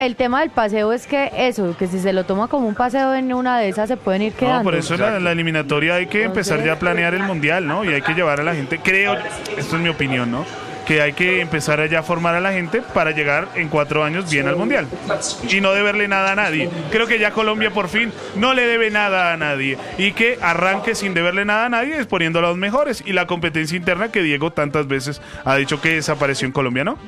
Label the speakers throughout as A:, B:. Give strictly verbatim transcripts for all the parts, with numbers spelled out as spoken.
A: El tema del paseo es que eso, que si se lo toma como un paseo en una de esas se pueden ir quedando.
B: No, por eso la, la eliminatoria hay que empezar ya a planear el mundial, ¿no? Y hay que llevar a la gente, creo, esto es mi opinión, ¿no? Que hay que empezar allá a formar a la gente para llegar en cuatro años bien al mundial y no deberle nada a nadie. Creo que ya Colombia por fin no le debe nada a nadie y que arranque sin deberle nada a nadie exponiendo a los mejores y la competencia interna que Diego tantas veces ha dicho que desapareció en Colombia, ¿no?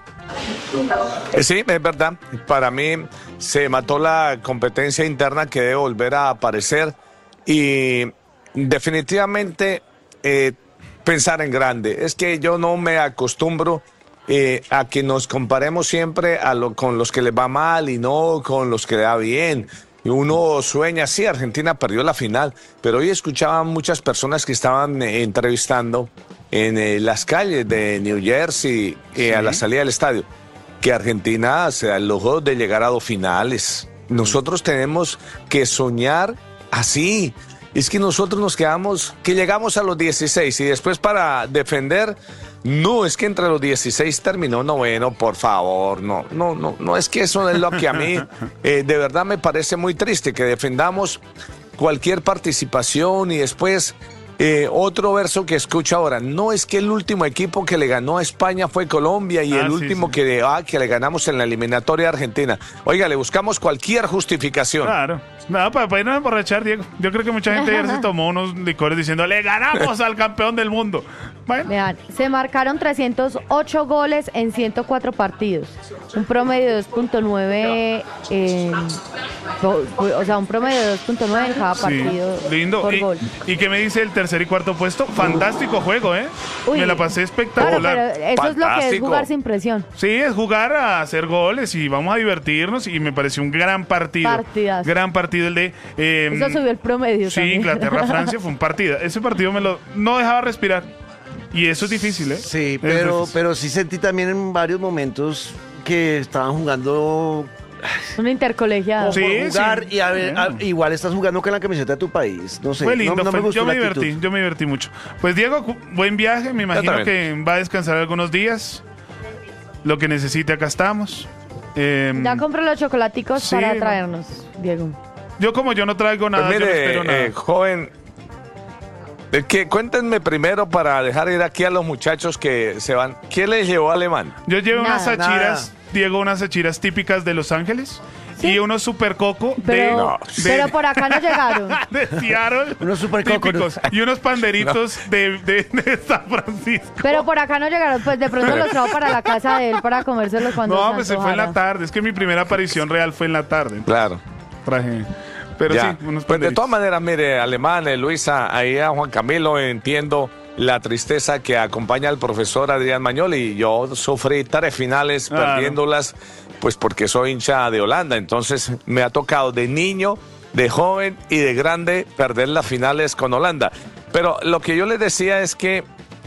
C: Sí, es verdad. Para mí se mató la competencia interna que debe volver a aparecer y definitivamente eh, pensar en grande. Es que yo no me acostumbro eh, a que nos comparemos siempre a lo, con los que les va mal y no con los que le va bien. Y uno sueña, sí, Argentina perdió la final, pero hoy escuchaba muchas personas que estaban eh, entrevistando en eh, las calles de New Jersey eh, sí. a la salida del estadio, que Argentina se da el lujo de llegar a dos finales. Nosotros tenemos que soñar así. Es que nosotros nos quedamos, que llegamos a los dieciséis y después para defender, no, es que entre los dieciséis terminó noveno, por favor, no, no, no, no, es que eso es lo que a mí eh, de verdad me parece muy triste, que defendamos cualquier participación y después eh, otro verso que escucho ahora, no es que el último equipo que le ganó a España fue Colombia y ah, el sí, último sí. Que, ah, que le ganamos en la eliminatoria a Argentina. Oiga, le buscamos cualquier justificación.
B: Claro. No, para, para irnos a emborrachar, Diego. Yo creo que mucha gente ayer se tomó unos licores diciendo, ¡le ganamos al campeón del mundo! Bueno.
A: Vean, se marcaron trescientos ocho goles en ciento cuatro partidos. Un promedio de dos punto nueve, eh, o sea, un promedio de dos punto nueve en cada partido.
B: Sí, lindo.
A: Por
B: ¿Y,
A: gol.
B: ¿Y qué me dice el tercer y cuarto puesto? Fantástico juego, ¿eh? Uy, me la pasé espectacular.
A: Claro, pero eso Fantástico. Es lo que es jugar sin presión.
B: Sí, es jugar a hacer goles y vamos a divertirnos y me pareció un gran partido.
A: Partidas.
B: Gran partido el de... Eh,
A: eso subió el promedio
B: Sí,
A: también.
B: Inglaterra-Francia fue un partido. Ese partido me lo no dejaba respirar. Y eso es difícil, ¿eh?
D: Sí, pero, pero sí sentí también en varios momentos que estaban jugando...
A: Un intercolegiado.
D: Sí, jugar
B: sí.
D: y a ver, a, igual estás jugando con la camiseta de tu país. No sé.
B: Fue lindo,
D: no, no
B: fue,
D: me gustó
B: yo me
D: la
B: divertí,
D: actitud.
B: yo me divertí mucho. Pues Diego, buen viaje, me imagino que va a descansar algunos días. Lo que necesite, acá estamos. Eh,
A: ya compré los chocolaticos
B: sí,
A: para traernos, Diego.
B: Yo como yo no traigo nada,
C: pues mire,
B: yo no espero nada.
C: Eh, joven, eh, que cuéntenme primero para dejar ir aquí a los muchachos que se van. ¿Quién les llevó a Alemán?
B: Yo llevo
A: nada,
B: unas achiras,
D: nada.
B: Diego, unas achiras típicas de Los Ángeles. ¿Sí? Y unos super coco
A: pero,
B: de,
A: no,
B: de,
A: pero por acá no llegaron.
B: De Seattle.
D: Unos super
B: típicos. Y unos panderitos no. de, de, de San Francisco.
A: Pero por acá no llegaron. Pues de pronto los trajo para la casa de él para comérselos cuando
B: No, pues se fue en la tarde. Es que mi primera aparición real fue en la tarde.
C: Claro.
B: Traje. Pero
C: ya.
B: sí, unos
C: pues de todas maneras, mire, Alemán, eh, Luisa, ahí a Juan Camilo, entiendo la tristeza que acompaña al profesor Adrián Magnoli. Yo sufrí tres finales claro. perdiéndolas, pues porque soy hincha de Holanda. Entonces me ha tocado de niño, de joven y de grande perder las finales con Holanda. Pero lo que yo les decía es que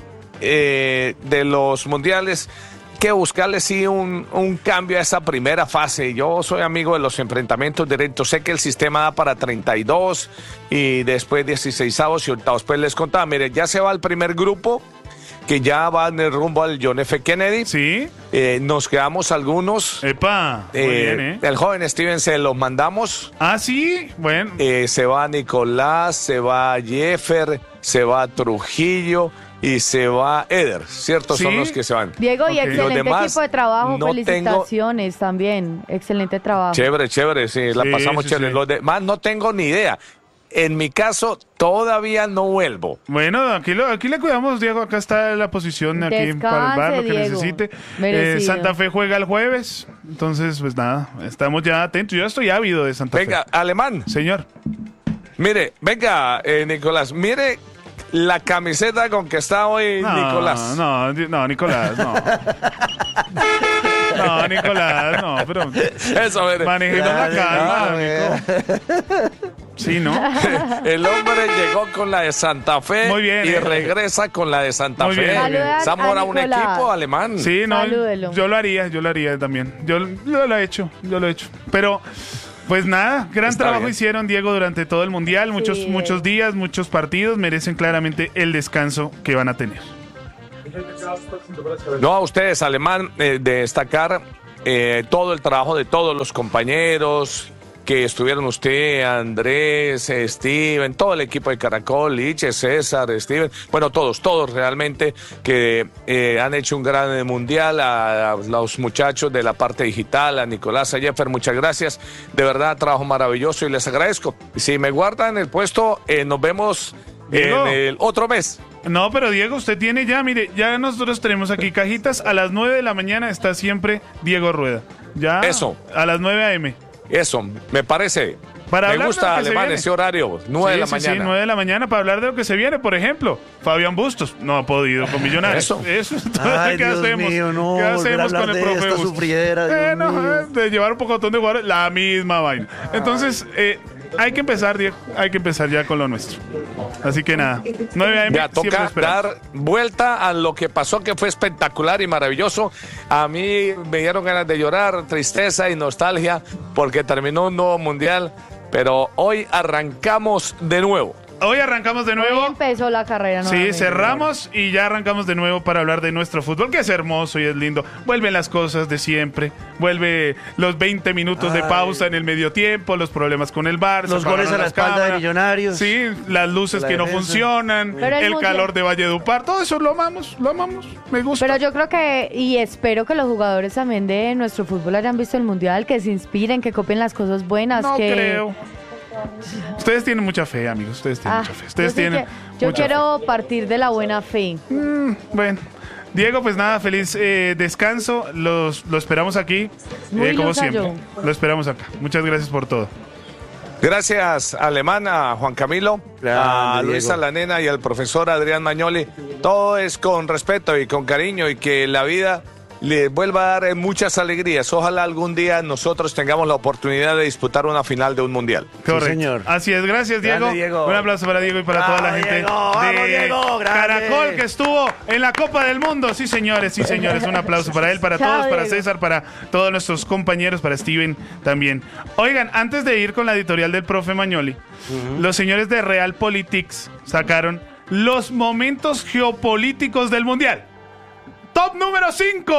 C: eh, de los mundiales... que buscarle sí un, un cambio a esa primera fase. Yo soy amigo de los enfrentamientos directos. Sé que el sistema da para treinta y dos y después dieciseisavos y octavos. Pues les contaba, mire, ya se va el primer grupo que ya va en el rumbo al John F. Kennedy.
B: Sí.
C: Eh, nos quedamos algunos.
B: Epa, muy
C: eh,
B: bien, ¿eh?
C: El joven Steven se los mandamos.
B: Ah, sí, bueno.
C: Eh, se va Nicolás, se va Jeffer, se va Trujillo y se va Eder, ¿cierto? ¿Sí? Son los que se van.
A: Diego, y okay. excelente equipo de trabajo,
C: no
A: felicitaciones
C: tengo...
A: también, excelente trabajo.
C: Chévere, chévere, sí, la sí, pasamos sí, chévere. Sí. Los demás no tengo ni idea. En mi caso, todavía no vuelvo.
B: Bueno, aquí, lo, aquí le cuidamos, Diego. Acá está la posición aquí
A: Descanse,
B: para el bar, lo que
A: Diego.
B: necesite. Eh, Santa Fe juega el jueves. Entonces, pues nada, estamos ya atentos. Yo estoy ávido de Santa
C: venga,
B: Fe.
C: Venga, Alemán.
B: Señor.
C: Mire, venga, eh, Nicolás, mire la camiseta con que está hoy
B: no,
C: Nicolás.
B: No, no, Nicolás, no. No, Nicolás, no, pero
C: eso, mire.
B: Manejemos la calma, Nico. Sí, ¿no?
C: El hombre llegó con la de Santa Fe.
B: Muy bien,
C: y
B: eh.
C: regresa con la de Santa
B: Muy
C: Fe.
B: bien, muy bien.
C: Zamora, un equipo alemán.
B: Sí, no,
A: Salúdelo.
B: yo lo haría, yo lo haría también. Yo, yo lo he hecho, yo lo he hecho. Pero pues nada, gran
C: Está
B: trabajo
C: bien.
B: hicieron, Diego, durante todo el Mundial. Muchos,
A: sí.
B: muchos días, muchos partidos. Merecen claramente el descanso que van a tener.
C: No, a ustedes, Alemán, eh, de destacar eh, todo el trabajo de todos los compañeros que estuvieron usted, Andrés, eh, Steven, todo el equipo de Caracol, Liche, César, Steven, bueno, todos, todos realmente que eh, han hecho un gran mundial, a, a los muchachos de la parte digital, a Nicolás, a Jeffer, muchas gracias, de verdad, trabajo maravilloso y les agradezco. Si me guardan el puesto, eh, nos vemos
B: Diego.
C: en el otro mes.
B: No, pero Diego, usted tiene ya, mire, ya nosotros tenemos aquí cajitas, a las nueve de la mañana está siempre Diego Rueda. Ya.
C: Eso.
B: A las nueve a eme.
C: Eso, me parece.
B: Para
C: me
B: hablar
C: gusta,
B: de lo que se
C: Alemán,
B: viene.
C: ese horario, nueve
B: Sí,
C: de la
B: sí,
C: mañana.
B: Sí, nueve de la mañana para hablar de lo que se viene. Por ejemplo, Fabián Bustos no ha podido con Millonarios.
C: Eso.
B: Eso.
D: Ay,
B: ¿Qué
D: Dios
B: hacemos?
D: mío, no,
B: ¿Qué
D: volver a
B: hacemos
D: hablar
B: con el
D: de
B: profe
D: esta
B: Bustos?
D: sufridera, Dios
B: Eh, no,
D: mío.
B: eh, de llevar un pocotón de jugadores, la misma vaina. Entonces, eh, hay que empezar, Diego, hay que empezar ya con lo nuestro. Así que nada, nueve a eme,
C: Ya
B: siempre
C: toca
B: esperamos.
C: dar vuelta a lo que pasó, que fue espectacular y maravilloso. A mí me dieron ganas de llorar, tristeza y nostalgia, porque terminó un nuevo mundial. Pero hoy arrancamos de nuevo.
B: Hoy arrancamos de
A: Hoy
B: nuevo.
A: empezó la carrera
B: Sí,
A: nuevamente.
B: cerramos y ya arrancamos de nuevo para hablar de nuestro fútbol, que es hermoso y es lindo. Vuelven las cosas de siempre. Vuelve los veinte minutos de
D: Ay.
B: pausa en el medio tiempo, los problemas con el bar,
D: Los goles a la espalda de Millonarios.
B: Sí, las luces
D: La
B: que no
D: defensa.
B: funcionan,
A: Pero el
B: el
A: mundial-
B: calor de Valledupar, todo eso lo amamos, lo amamos, me gusta.
A: Pero yo creo que, y espero que los jugadores también de nuestro fútbol hayan visto el Mundial, que se inspiren, que copien las cosas buenas.
B: no
A: que...
B: creo. Ustedes tienen mucha fe, amigos, ustedes tienen
A: Ah,
B: mucha fe. Ustedes
A: yo sí
B: tienen
A: que- yo
B: mucha fe.
A: quiero partir de la buena fe.
B: Bueno, Diego, pues nada, feliz eh, descanso. Los, lo esperamos aquí,
A: Muy
B: eh, como
A: ilusa
B: siempre.
A: yo.
B: Lo esperamos acá. Muchas gracias por todo.
C: Gracias, Alemán, a Juan Camilo,
D: Grande,
C: a Luisa
D: Diego.
C: La Nena y al profesor Adrián Mañoli. Todo es con respeto y con cariño y que la vida le vuelva a dar eh, muchas alegrías. Ojalá algún día nosotros tengamos la oportunidad de disputar una final de un mundial.
B: Correcto.
D: señor.
B: Así es, gracias Diego.
D: Grande, Diego.
B: Un aplauso para Diego y para
D: Bravo,
B: toda la gente
D: Diego. Vamos,
B: de
D: Diego, grande.
B: Caracol que estuvo en la Copa del Mundo. Sí, señores, sí, señores. Un aplauso para él, para
A: Chao,
B: todos, para
A: Diego.
B: César, para todos nuestros compañeros, para Steven también. Oigan, antes de ir con la editorial del profe Mañoli, los señores de Realpolitics sacaron los momentos geopolíticos del Mundial. Top número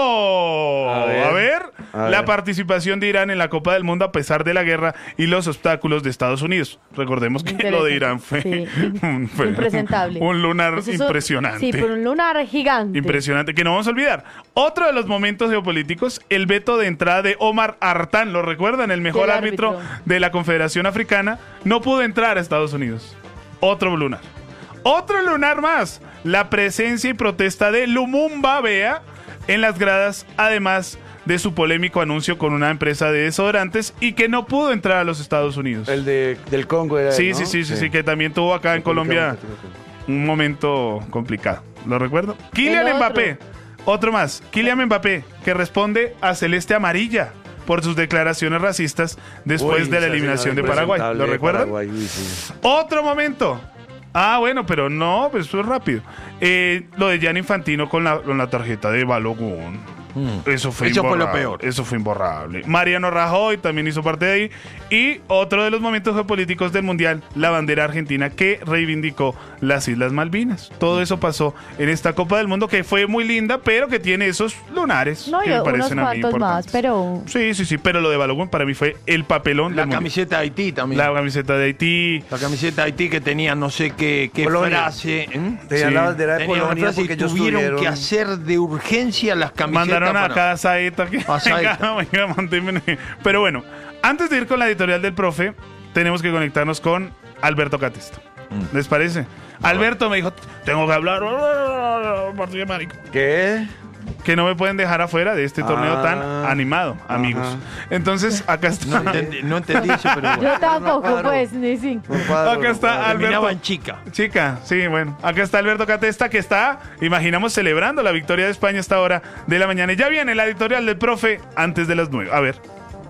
B: cinco. A
D: ver,
B: ver, a ver
D: a
B: la
D: ver.
B: participación de Irán en la Copa del Mundo a pesar de la guerra y los obstáculos de Estados Unidos. Recordemos que lo de Irán fue,
A: Sí.
B: un, fue
A: Impresentable.
B: un lunar
A: Eso es un-
B: impresionante.
A: Sí, pero un lunar gigante.
B: Impresionante, que no vamos a olvidar. Otro de los momentos geopolíticos, el veto de entrada de Omar Artán, ¿lo recuerdan? El mejor
A: El
B: árbitro.
A: árbitro.
B: de la Confederación Africana, no pudo entrar a Estados Unidos. Otro lunar. Otro lunar más, la presencia y protesta de Lumumba Bea en las gradas, además de su polémico anuncio con una empresa de desodorantes y que no pudo entrar a los Estados Unidos.
D: El de, del Congo era
B: Sí,
D: él, ¿no?
B: sí, sí, sí, sí, que también tuvo acá en Colombia
D: República Democrática.
B: un momento complicado. ¿Lo recuerdo? Kylian
A: otro.
B: Mbappé. Otro más. Kylian Mbappé, que responde a Celeste Amarilla por sus declaraciones racistas después
D: Uy,
B: de la
D: ese
B: eliminación de
D: señor
B: Paraguay.
D: impresentable
B: ¿Lo
D: de
B: recuerdan?
D: Paraguay, uy, sí.
B: Otro momento. Ah, bueno, pero no, pues eso es rápido. Eh, lo de Gianni Infantino con la, con la tarjeta de Balogun. Eso fue
E: Eso fue lo
B: imborrable.
E: peor.
B: Eso fue imborrable. Mariano Rajoy también hizo parte de ahí. Y otro de los momentos geopolíticos del Mundial, la bandera argentina que reivindicó las Islas Malvinas. Todo eso pasó en esta Copa del Mundo que fue muy linda, pero que tiene esos lunares
A: No,
B: que
A: y
B: me
A: unos
B: parecen a mí
A: cuantos más,
B: importantes.
A: pero...
B: Sí, sí, sí, pero lo de Balogun para mí fue el papelón
E: La
B: del Mundial.
E: camiseta de Haití también.
B: La
E: La,
B: camiseta de Haití.
E: camiseta de Haití que tenía no sé qué, qué
D: Polonia.
E: frase. ¿eh?
D: Tenían
B: Sí.
D: la bandera de
E: Tenía una
D: Polonia
E: frase
D: porque
E: y
D: ellos
E: tuvieron
D: tuvieron...
E: que hacer de urgencia las camisetas.
B: Mandaron a
E: para-
B: cada saeta que
E: A saeta.
B: venga, venga, mándeme. Pero bueno, antes de ir con la editorial del profe, tenemos que conectarnos con Alberto Catesta.
E: Mm.
B: ¿Les parece? Alberto me dijo, tengo que hablar. Partido de marico.
D: ¿Qué?
B: Que no me pueden dejar afuera de este torneo
D: Ah.
B: tan animado, amigos.
D: Ajá.
B: Entonces, acá
E: No
B: está.
E: entendí, no entendí eso, pero bueno.
A: Yo tampoco,
D: cuadro.
A: pues, ni cinco.
D: No cuadro,
B: Acá
D: no
B: está
D: cuadro.
B: Alberto.
E: Terminaba en chica.
B: Chica, sí, bueno. Acá está Alberto Catesta que está, imaginamos, celebrando la victoria de España a esta hora de la mañana. Y ya viene la editorial del profe antes de las nueve. A ver.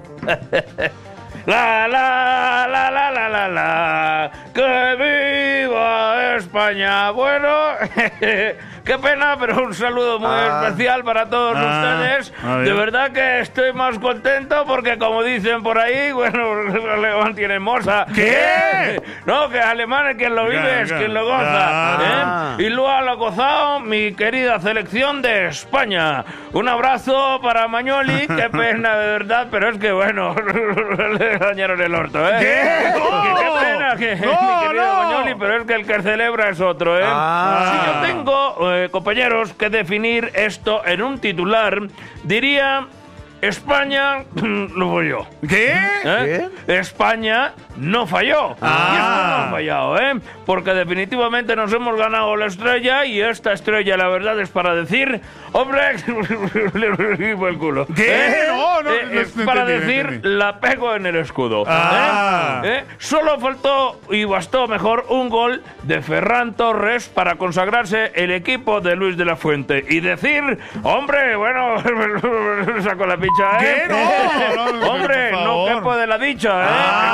F: La la la la la la la, que viva España. Bueno, qué pena, pero un saludo muy
D: Ah.
F: especial para todos
B: Ah,
F: ustedes.
B: a ver.
F: De verdad que estoy más contento porque, como dicen por ahí, bueno, Alemán tiene moza.
B: ¿Qué?
F: No, que alemán es quien lo vive,
B: Venga,
F: es quien lo goza.
D: Ah.
F: ¿eh? Y lo ha gozado mi querida selección de España. Un abrazo para Mañoli, qué pena de verdad, pero es que bueno, le dañaron el orto, ¿eh?
B: ¿Qué?
F: Que
B: No.
F: qué pena que
B: No,
F: mi querido
B: no.
F: Mañoli, pero es que el que celebra es otro, ¿eh?
D: Ah.
F: Si yo tengo, eh, compañeros, que definir esto en un titular, diría... España lo falló.
B: ¿Qué?
F: ¿Eh? España no falló.
B: Ah.
F: Y esto no ha fallado, ¿eh? Porque definitivamente nos hemos ganado la estrella y esta estrella, la verdad, es para decir, hombre, le pego el culo.
B: ¿Qué?
F: ¿Eh?
B: No, no,
F: Eh,
B: no,
F: es
B: no
F: para
B: entendí, no
F: decir,
B: entendí.
F: la pego en el escudo.
B: Ah.
F: ¿Eh? ¿Eh? Solo faltó y bastó mejor un gol de Ferran Torres para consagrarse el equipo de Luis de la Fuente y decir, hombre, bueno, sacó la picha, ¿eh?
B: ¿Qué? No, no, no,
F: Hombre,
B: por
F: no
B: favor.
F: quepo de la dicha, ¿eh?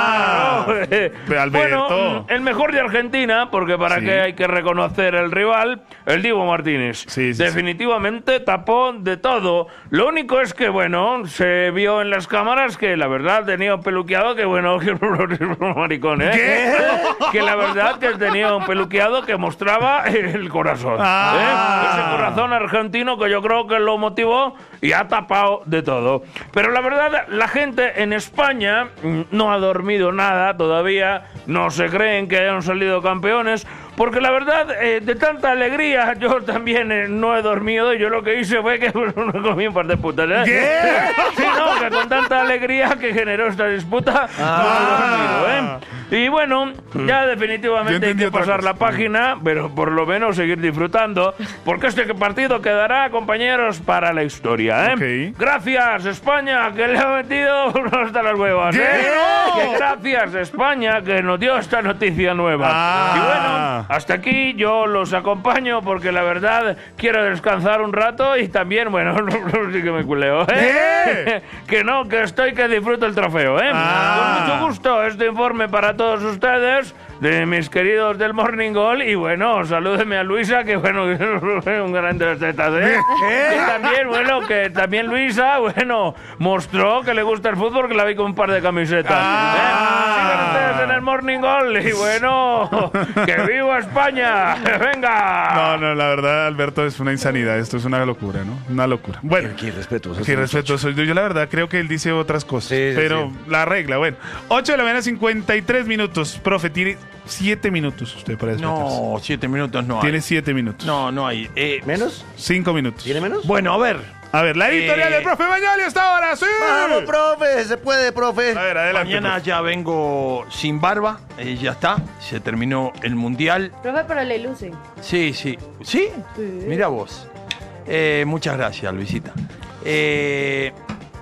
B: Ah.
F: Claro.
B: Pero, Alberto.
F: Bueno, el mejor de Argentina, porque para
B: Sí.
F: qué hay que reconocer el rival, el Dibu Martínez.
B: Sí, sí,
F: Definitivamente tapó de todo. Lo único es que, bueno, se vio en las cámaras que la verdad tenía un peluqueado que, bueno, que un maricón, ¿eh?
B: ¿Qué?
F: Que la verdad que tenía un peluqueado que mostraba el corazón.
B: Ah.
F: ¿eh? Ese corazón argentino que yo creo que lo motivó y ha tapado de todo. Pero la verdad, la gente en España mm, no ha dormido nada todavía, no se creen que hayan salido campeones, porque la verdad, eh, de tanta alegría, yo también eh, no he dormido y yo lo que hice fue que me comí un par de putas, ¿eh?
B: ¿Qué?
F: Sí, no, que con tanta alegría que generó esta disputa,
B: Ah.
F: no he dormido, ¿eh? Y bueno, ya
B: Yo
F: definitivamente hay
B: entendí
F: que
B: otra
F: pasar
B: cosa.
F: la página, pero por lo menos seguir disfrutando, porque este partido quedará, compañeros, para la historia, ¿eh?
B: Ok.
F: Gracias, España, que le ha metido hasta las huevas, ¿eh?
B: ¿Qué? No.
F: Que gracias, España, que nos dio esta noticia nueva.
B: Ah.
F: Y bueno, hasta aquí yo los acompaño, porque la verdad quiero descansar un rato y también, bueno, sí que me culeo, ¿eh? Que no, que estoy que disfruto el trofeo, ¿eh?
B: Ah.
F: Con mucho gusto este informe para todos ustedes, de mis queridos del Morning Goal, y bueno, salúdeme a Luisa, que bueno, un gran de las tetas, ¿eh?
B: ¿Qué?
F: Y también, bueno, que también Luisa, bueno, mostró que le gusta el fútbol, que la vi con un par de camisetas.
B: Ah.
F: ¿eh? Sigan ustedes en el Morning Goal, y bueno, ¡que viva España! ¡Venga!
B: No, no, la verdad, Alberto, es una insanidad. Esto es una locura, ¿no? Una locura. Bueno,
D: Qué respetuoso.
B: qué respetuoso. Yo, yo la verdad creo que él dice otras cosas.
D: Sí, sí,
B: pero
D: sí.
B: la regla, bueno. ocho de la mañana, cincuenta y tres minutos. Profe, tiene siete minutos usted para despertarse.
E: No, siete minutos no hay.
B: Tiene siete minutos.
E: No, no hay. Eh,
D: ¿Menos?
B: Cinco minutos.
D: ¿Tiene menos?
E: bueno, a ver.
B: A ver, la editorial
E: Eh,
B: del profe Mañoli hasta ahora, sí.
D: ¡Vamos, profe! ¡Se puede, profe!
B: A ver, adelante.
E: Mañana
B: profe.
E: ya vengo sin barba. Eh, ya está. Se terminó el mundial.
A: Profe, pero le luce.
E: Sí, sí. ¿Sí?
A: Sí.
E: Mira vos. Eh, muchas gracias, Luisita. Eh,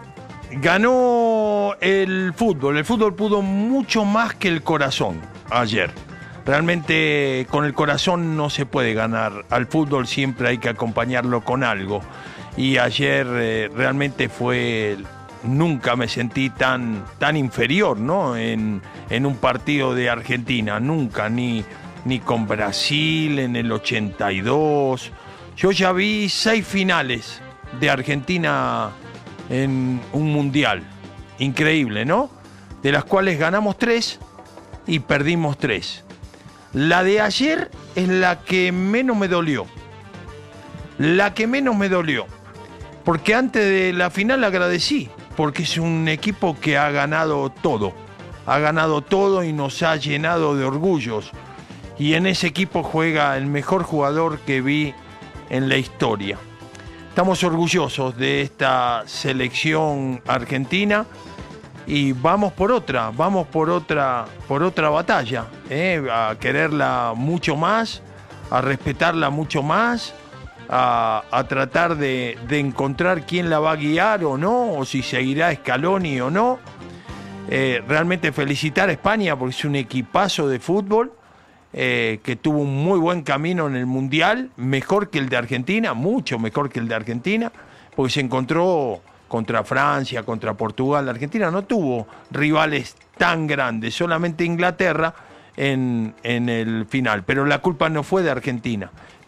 E: ganó el fútbol. El fútbol pudo mucho más que el corazón ayer. Realmente con el corazón no se puede ganar. Al fútbol siempre hay que acompañarlo con algo. Y ayer eh, realmente fue... Nunca me sentí tan, tan inferior, ¿no? En, en un partido de Argentina. Nunca, ni, ni con Brasil en el ochenta y dos. Yo ya vi seis finales de Argentina en un mundial. Increíble, ¿no? De las cuales ganamos tres y perdimos tres. La de ayer es la que menos me dolió. La que menos me dolió. Porque antes de la final agradecí. Porque es un equipo que ha ganado todo. Ha ganado todo y nos ha llenado de orgullos. Y en ese equipo juega el mejor jugador que vi en la historia. Estamos orgullosos de esta selección argentina y vamos por otra, vamos por otra, por otra batalla, ¿eh? A quererla mucho más, a respetarla mucho más, a, a tratar de, de encontrar quién la va a guiar o no, o si seguirá Scaloni o no. Eh, realmente felicitar a España porque es un equipazo de fútbol. Eh, que tuvo un muy buen camino en el Mundial, mejor que el de Argentina, mucho mejor que el de Argentina, porque se encontró contra Francia, contra Portugal. Argentina no tuvo rivales tan grandes, solamente Inglaterra en, en el final, pero la culpa no fue de Argentina,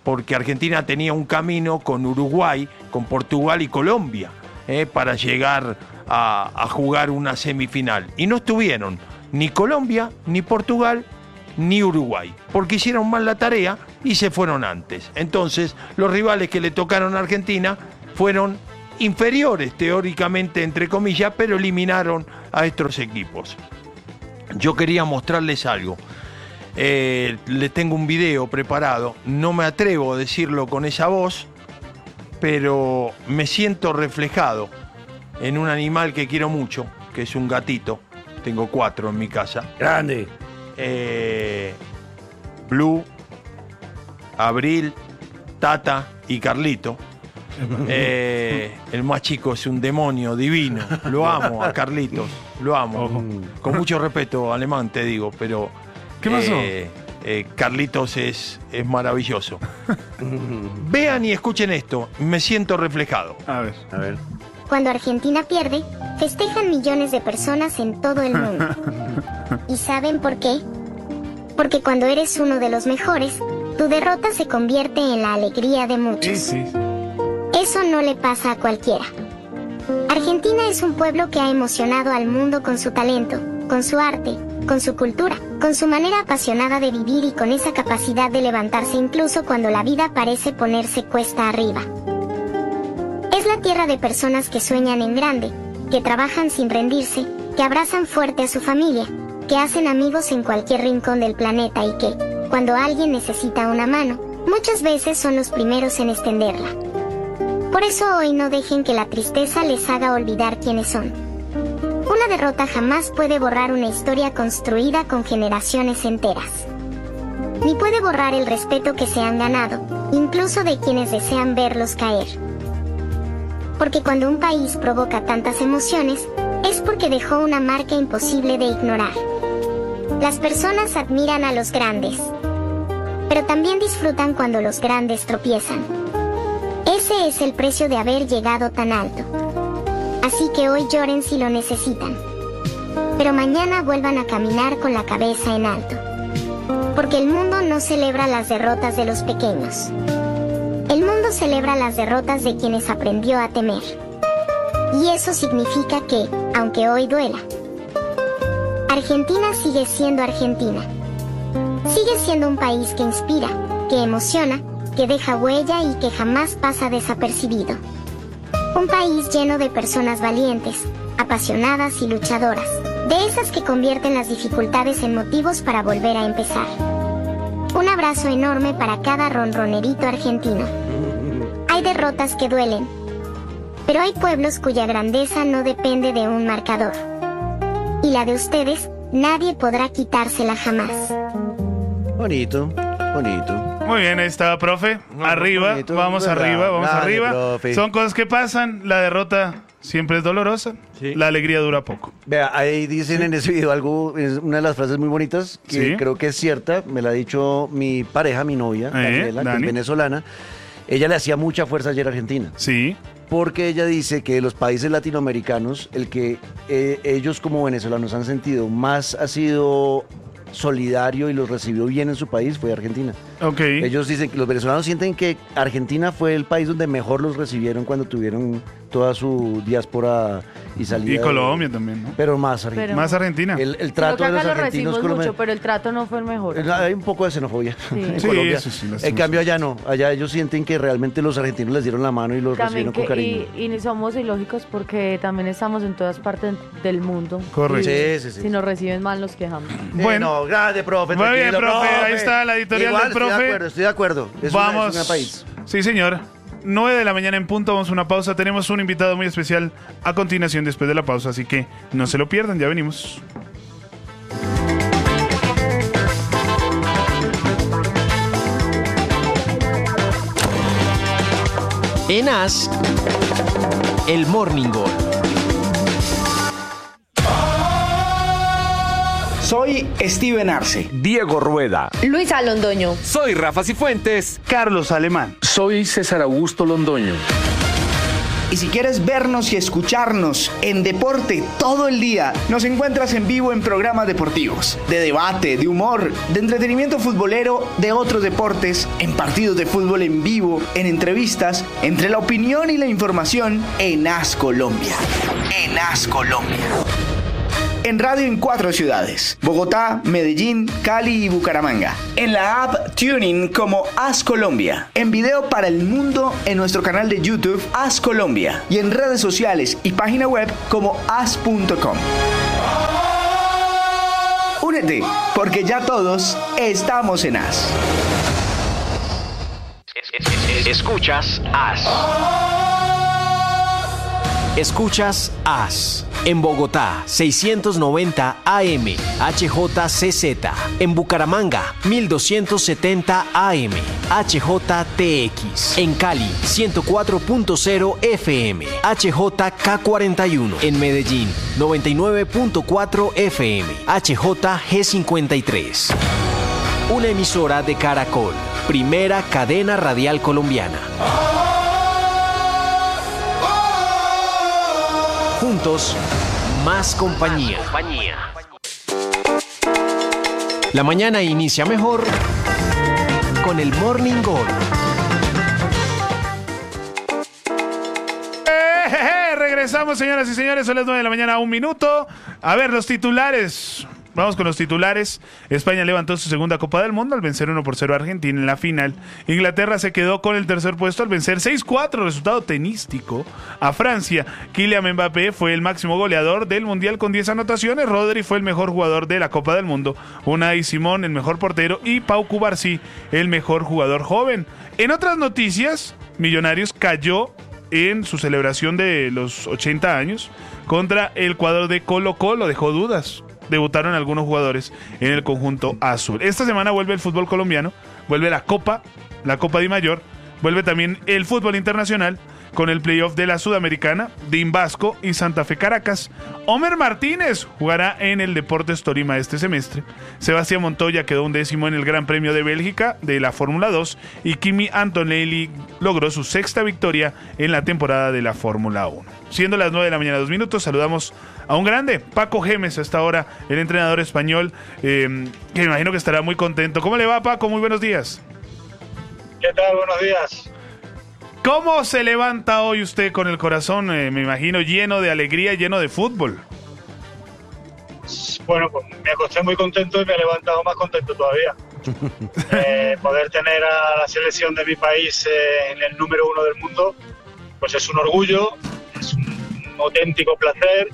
E: porque Argentina tenía un camino con Uruguay, con Portugal y Colombia eh, para llegar a, a jugar una semifinal. Y no estuvieron ni Colombia, ni Portugal, ni Uruguay, porque hicieron mal la tarea y se fueron antes. Entonces, los rivales que le tocaron a Argentina fueron inferiores, teóricamente, entre comillas, pero eliminaron a estos equipos. Yo quería mostrarles algo. Eh, les tengo un video preparado. No me atrevo a decirlo con esa voz, pero me siento reflejado en un animal que quiero mucho, que es un gatito. Tengo cuatro en mi casa.
D: Grande.
E: Eh, Blue, Abril, Tata y Carlito. Eh, el más chico es un demonio divino. Lo amo a Carlitos, lo amo.
B: Ojo.
E: Con mucho respeto, alemán te digo, pero...
B: ¿Qué pasó?
E: Eh, eh, Carlitos es, es maravilloso. Vean y escuchen esto, me siento reflejado.
B: A ver.
D: A ver.
G: Cuando Argentina pierde, festejan millones de personas en todo el mundo. ¿Y saben por qué? Porque cuando eres uno de los mejores, tu derrota se convierte en la alegría de
B: Sí,
G: muchos.
B: sí.
G: Eso no le pasa a cualquiera. Argentina es un pueblo que ha emocionado al mundo con su talento, con su arte, con su cultura, con su manera apasionada de vivir y con esa capacidad de levantarse incluso cuando la vida parece ponerse cuesta arriba. Es la tierra de personas que sueñan en grande, que trabajan sin rendirse, que abrazan fuerte a su familia, que hacen amigos en cualquier rincón del planeta y que, cuando alguien necesita una mano, muchas veces son los primeros en extenderla. Por eso hoy no dejen que la tristeza les haga olvidar quiénes son. Una derrota jamás puede borrar una historia construida con generaciones enteras. Ni puede borrar el respeto que se han ganado, incluso de quienes desean verlos caer. Porque cuando un país provoca tantas emociones, es porque dejó una marca imposible de ignorar. Las personas admiran a los grandes, pero también disfrutan cuando los grandes tropiezan. Ese es el precio de haber llegado tan alto. Así que hoy lloren si lo necesitan, pero mañana vuelvan a caminar con la cabeza en alto. Porque el mundo no celebra las derrotas de los pequeños. El mundo celebra las derrotas de quienes aprendió a temer. Y eso significa que, aunque hoy duela, Argentina sigue siendo Argentina. Sigue siendo un país que inspira, que emociona, que deja huella y que jamás pasa desapercibido. Un país lleno de personas valientes, apasionadas y luchadoras, de esas que convierten las dificultades en motivos para volver a empezar. Un abrazo enorme para cada ronronerito argentino. Hay derrotas que duelen, pero hay pueblos cuya grandeza no depende de un marcador. Y la de ustedes, nadie podrá quitársela jamás.
D: Bonito, bonito.
B: Muy bien, ahí está, profe. Arriba,
D: bonito,
B: vamos
D: ¿verdad?
B: arriba, vamos
D: Grande,
B: arriba.
D: profe.
B: Son cosas que pasan. La derrota siempre es dolorosa.
E: Sí.
B: La alegría dura poco.
D: Vea, ahí dicen en ese video algo, es una de las frases muy bonitas, que
B: Sí.
D: creo que es cierta, me la ha dicho mi pareja, mi novia,
B: Eh,
D: Daniela, que
B: Dani.
D: es venezolana. Ella le hacía mucha fuerza ayer a Argentina,
B: Sí.
D: porque ella dice que de los países latinoamericanos, el que eh, ellos como venezolanos han sentido más ha sido solidario y los recibió bien en su país fue Argentina.
B: Ok.
D: Ellos dicen que los venezolanos sienten que Argentina fue el país donde mejor los recibieron cuando tuvieron toda su diáspora y salida.
B: Y
D: de-
B: Colombia también, ¿no?
D: Pero más Argentina.
A: Pero-
B: Más Argentina.
D: El, el
A: Creo
D: trato
A: que
D: de
A: acá
D: los
A: lo
D: argentinos
A: recibimos mucho,
D: colombianos.
A: pero el trato no fue el mejor.
D: Hay un poco de xenofobia en
B: Sí,
D: Colombia.
B: eso sí, lastimosamente.
D: En cambio allá no, allá ellos sienten que realmente los argentinos les dieron la mano y los
A: También
D: recibieron con
A: que,
D: cariño.
A: y, y somos ilógicos porque también estamos en todas partes del mundo.
B: Correcto.
A: Y
D: Sí, sí, sí.
A: Si nos reciben mal, nos quejamos.
B: Bueno.
D: no, grande, profe.
B: Muy bien,
D: tranquilo,
B: profe, ahí está la editorial
D: Igual,
B: del profe.
D: Estoy de acuerdo, estoy de acuerdo. Es una-
B: Vamos.
D: es un país.
B: Sí, señor. nueve de la mañana en punto, vamos a una pausa. Tenemos un invitado muy especial a continuación después de la pausa, así que no se lo pierdan, ya venimos.
H: En As, el Morning Gol.
I: Soy Steven Arce.
J: Diego Rueda.
A: Luisa Londoño.
J: Soy Rafa Cifuentes.
B: Carlos Alemán.
K: Soy César Augusto Londoño.
I: Y si quieres vernos y escucharnos en deporte todo el día, nos encuentras en vivo en programas deportivos, de debate, de humor, de entretenimiento futbolero, de otros deportes, en partidos de fútbol en vivo, en entrevistas, entre la opinión y la información en As Colombia. En As Colombia. En radio en cuatro ciudades: Bogotá, Medellín, Cali y Bucaramanga. En la app Tuning como As Colombia. En video para el mundo en nuestro canal de YouTube As Colombia. Y en redes sociales y página web como as punto com. Únete, porque ya todos estamos en As.
H: Escuchas As. Escuchas As. En Bogotá, seiscientos noventa A M, H J C Z. En Bucaramanga, mil doscientos setenta A M, H J T X. En Cali, ciento cuatro punto cero F M, H J K cuarenta y uno. En Medellín, noventa y nueve punto cuatro F M, H J G cincuenta y tres. Una emisora de Caracol, primera cadena radial colombiana. Juntos, más compañía. La mañana inicia mejor con el Morning Gol.
B: Eh, eh, eh, regresamos, señoras y señores. Son las nueve de la mañana, un minuto. A ver, los titulares. Vamos con los titulares. España levantó su segunda Copa del Mundo al vencer uno por cero a Argentina en la final. Inglaterra se quedó con el tercer puesto al vencer seis cuatro, resultado tenístico, a Francia. Kylian Mbappé fue el máximo goleador del Mundial con diez anotaciones. Rodri fue el mejor jugador de la Copa del Mundo. Unai Simón, el mejor portero. Y Pau Cubarsí, el mejor jugador joven. En otras noticias, Millonarios cayó en su celebración de los ochenta años contra el cuadro de Colo Colo. Dejó dudas. Debutaron algunos jugadores en el conjunto azul. Esta semana vuelve el fútbol colombiano, vuelve la Copa, la Copa Di Mayor, vuelve también el fútbol internacional con el playoff de la Sudamericana, DIM Vasco y Santa Fe Caracas. Homer Martínez jugará en el Deportes Tolima este semestre. Sebastián Montoya quedó undécimo en el Gran Premio de Bélgica de la Fórmula dos y Kimi Antonelli logró su sexta victoria en la temporada de la Fórmula uno. Siendo las nueve de la mañana, dos minutos, saludamos a un grande, Paco Gémez, hasta ahora el entrenador español, eh, que me imagino que estará muy contento. ¿Cómo le va, Paco? Muy buenos días.
J: ¿Qué tal? Buenos días.
B: ¿Cómo se levanta hoy usted con el corazón, eh, me imagino, lleno de alegría, lleno de fútbol?
J: Bueno, pues me acosté muy contento y me he levantado más contento todavía. eh, poder tener a la selección de mi país eh, en el número uno del mundo, pues es un orgullo, es un, un auténtico placer.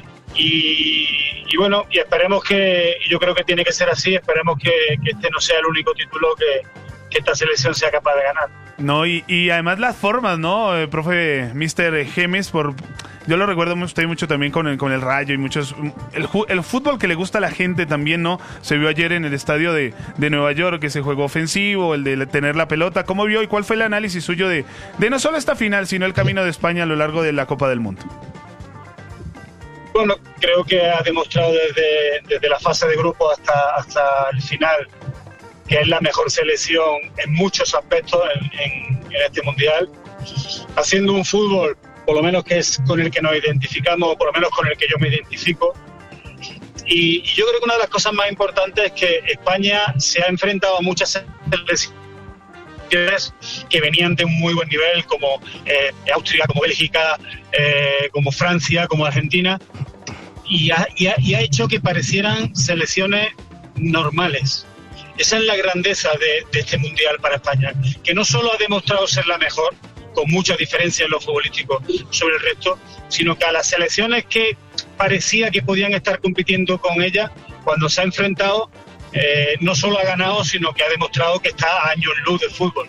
J: Y, y bueno, y esperemos que, y yo creo que tiene que ser así, esperemos que, que este no sea el único título que, que esta selección sea capaz de ganar.
B: No, y, y además las formas, ¿no, eh, profe mister Gémez? Por, yo lo recuerdo usted mucho también con el, con el Rayo y muchos... El, el fútbol que le gusta a la gente también, ¿no? Se vio ayer en el estadio de, de Nueva York, que se jugó ofensivo, el de tener la pelota. ¿Cómo vio y cuál fue el análisis suyo de, de no solo esta final, sino el camino de España a lo largo de la Copa del Mundo?
J: Bueno, creo que ha demostrado desde, desde la fase de grupo hasta, hasta el final que es la mejor selección en muchos aspectos en, en, en este Mundial, haciendo un fútbol, por lo menos que es con el que nos identificamos, o por lo menos con el que yo me identifico. Y, y yo creo que una de las cosas más importantes es que España se ha enfrentado a muchas selecciones que venían de un muy buen nivel, como eh, Austria, como Bélgica, eh, como Francia, como Argentina, y ha, y, ha, y ha hecho que parecieran selecciones normales. Esa es la grandeza de, de este Mundial para España, que no solo ha demostrado ser la mejor, con mucha diferencia en lo futbolístico sobre el resto, sino que a las selecciones que parecía que podían estar compitiendo con ella, cuando se ha enfrentado, eh, no solo ha ganado, sino que ha demostrado que está a años luz del fútbol.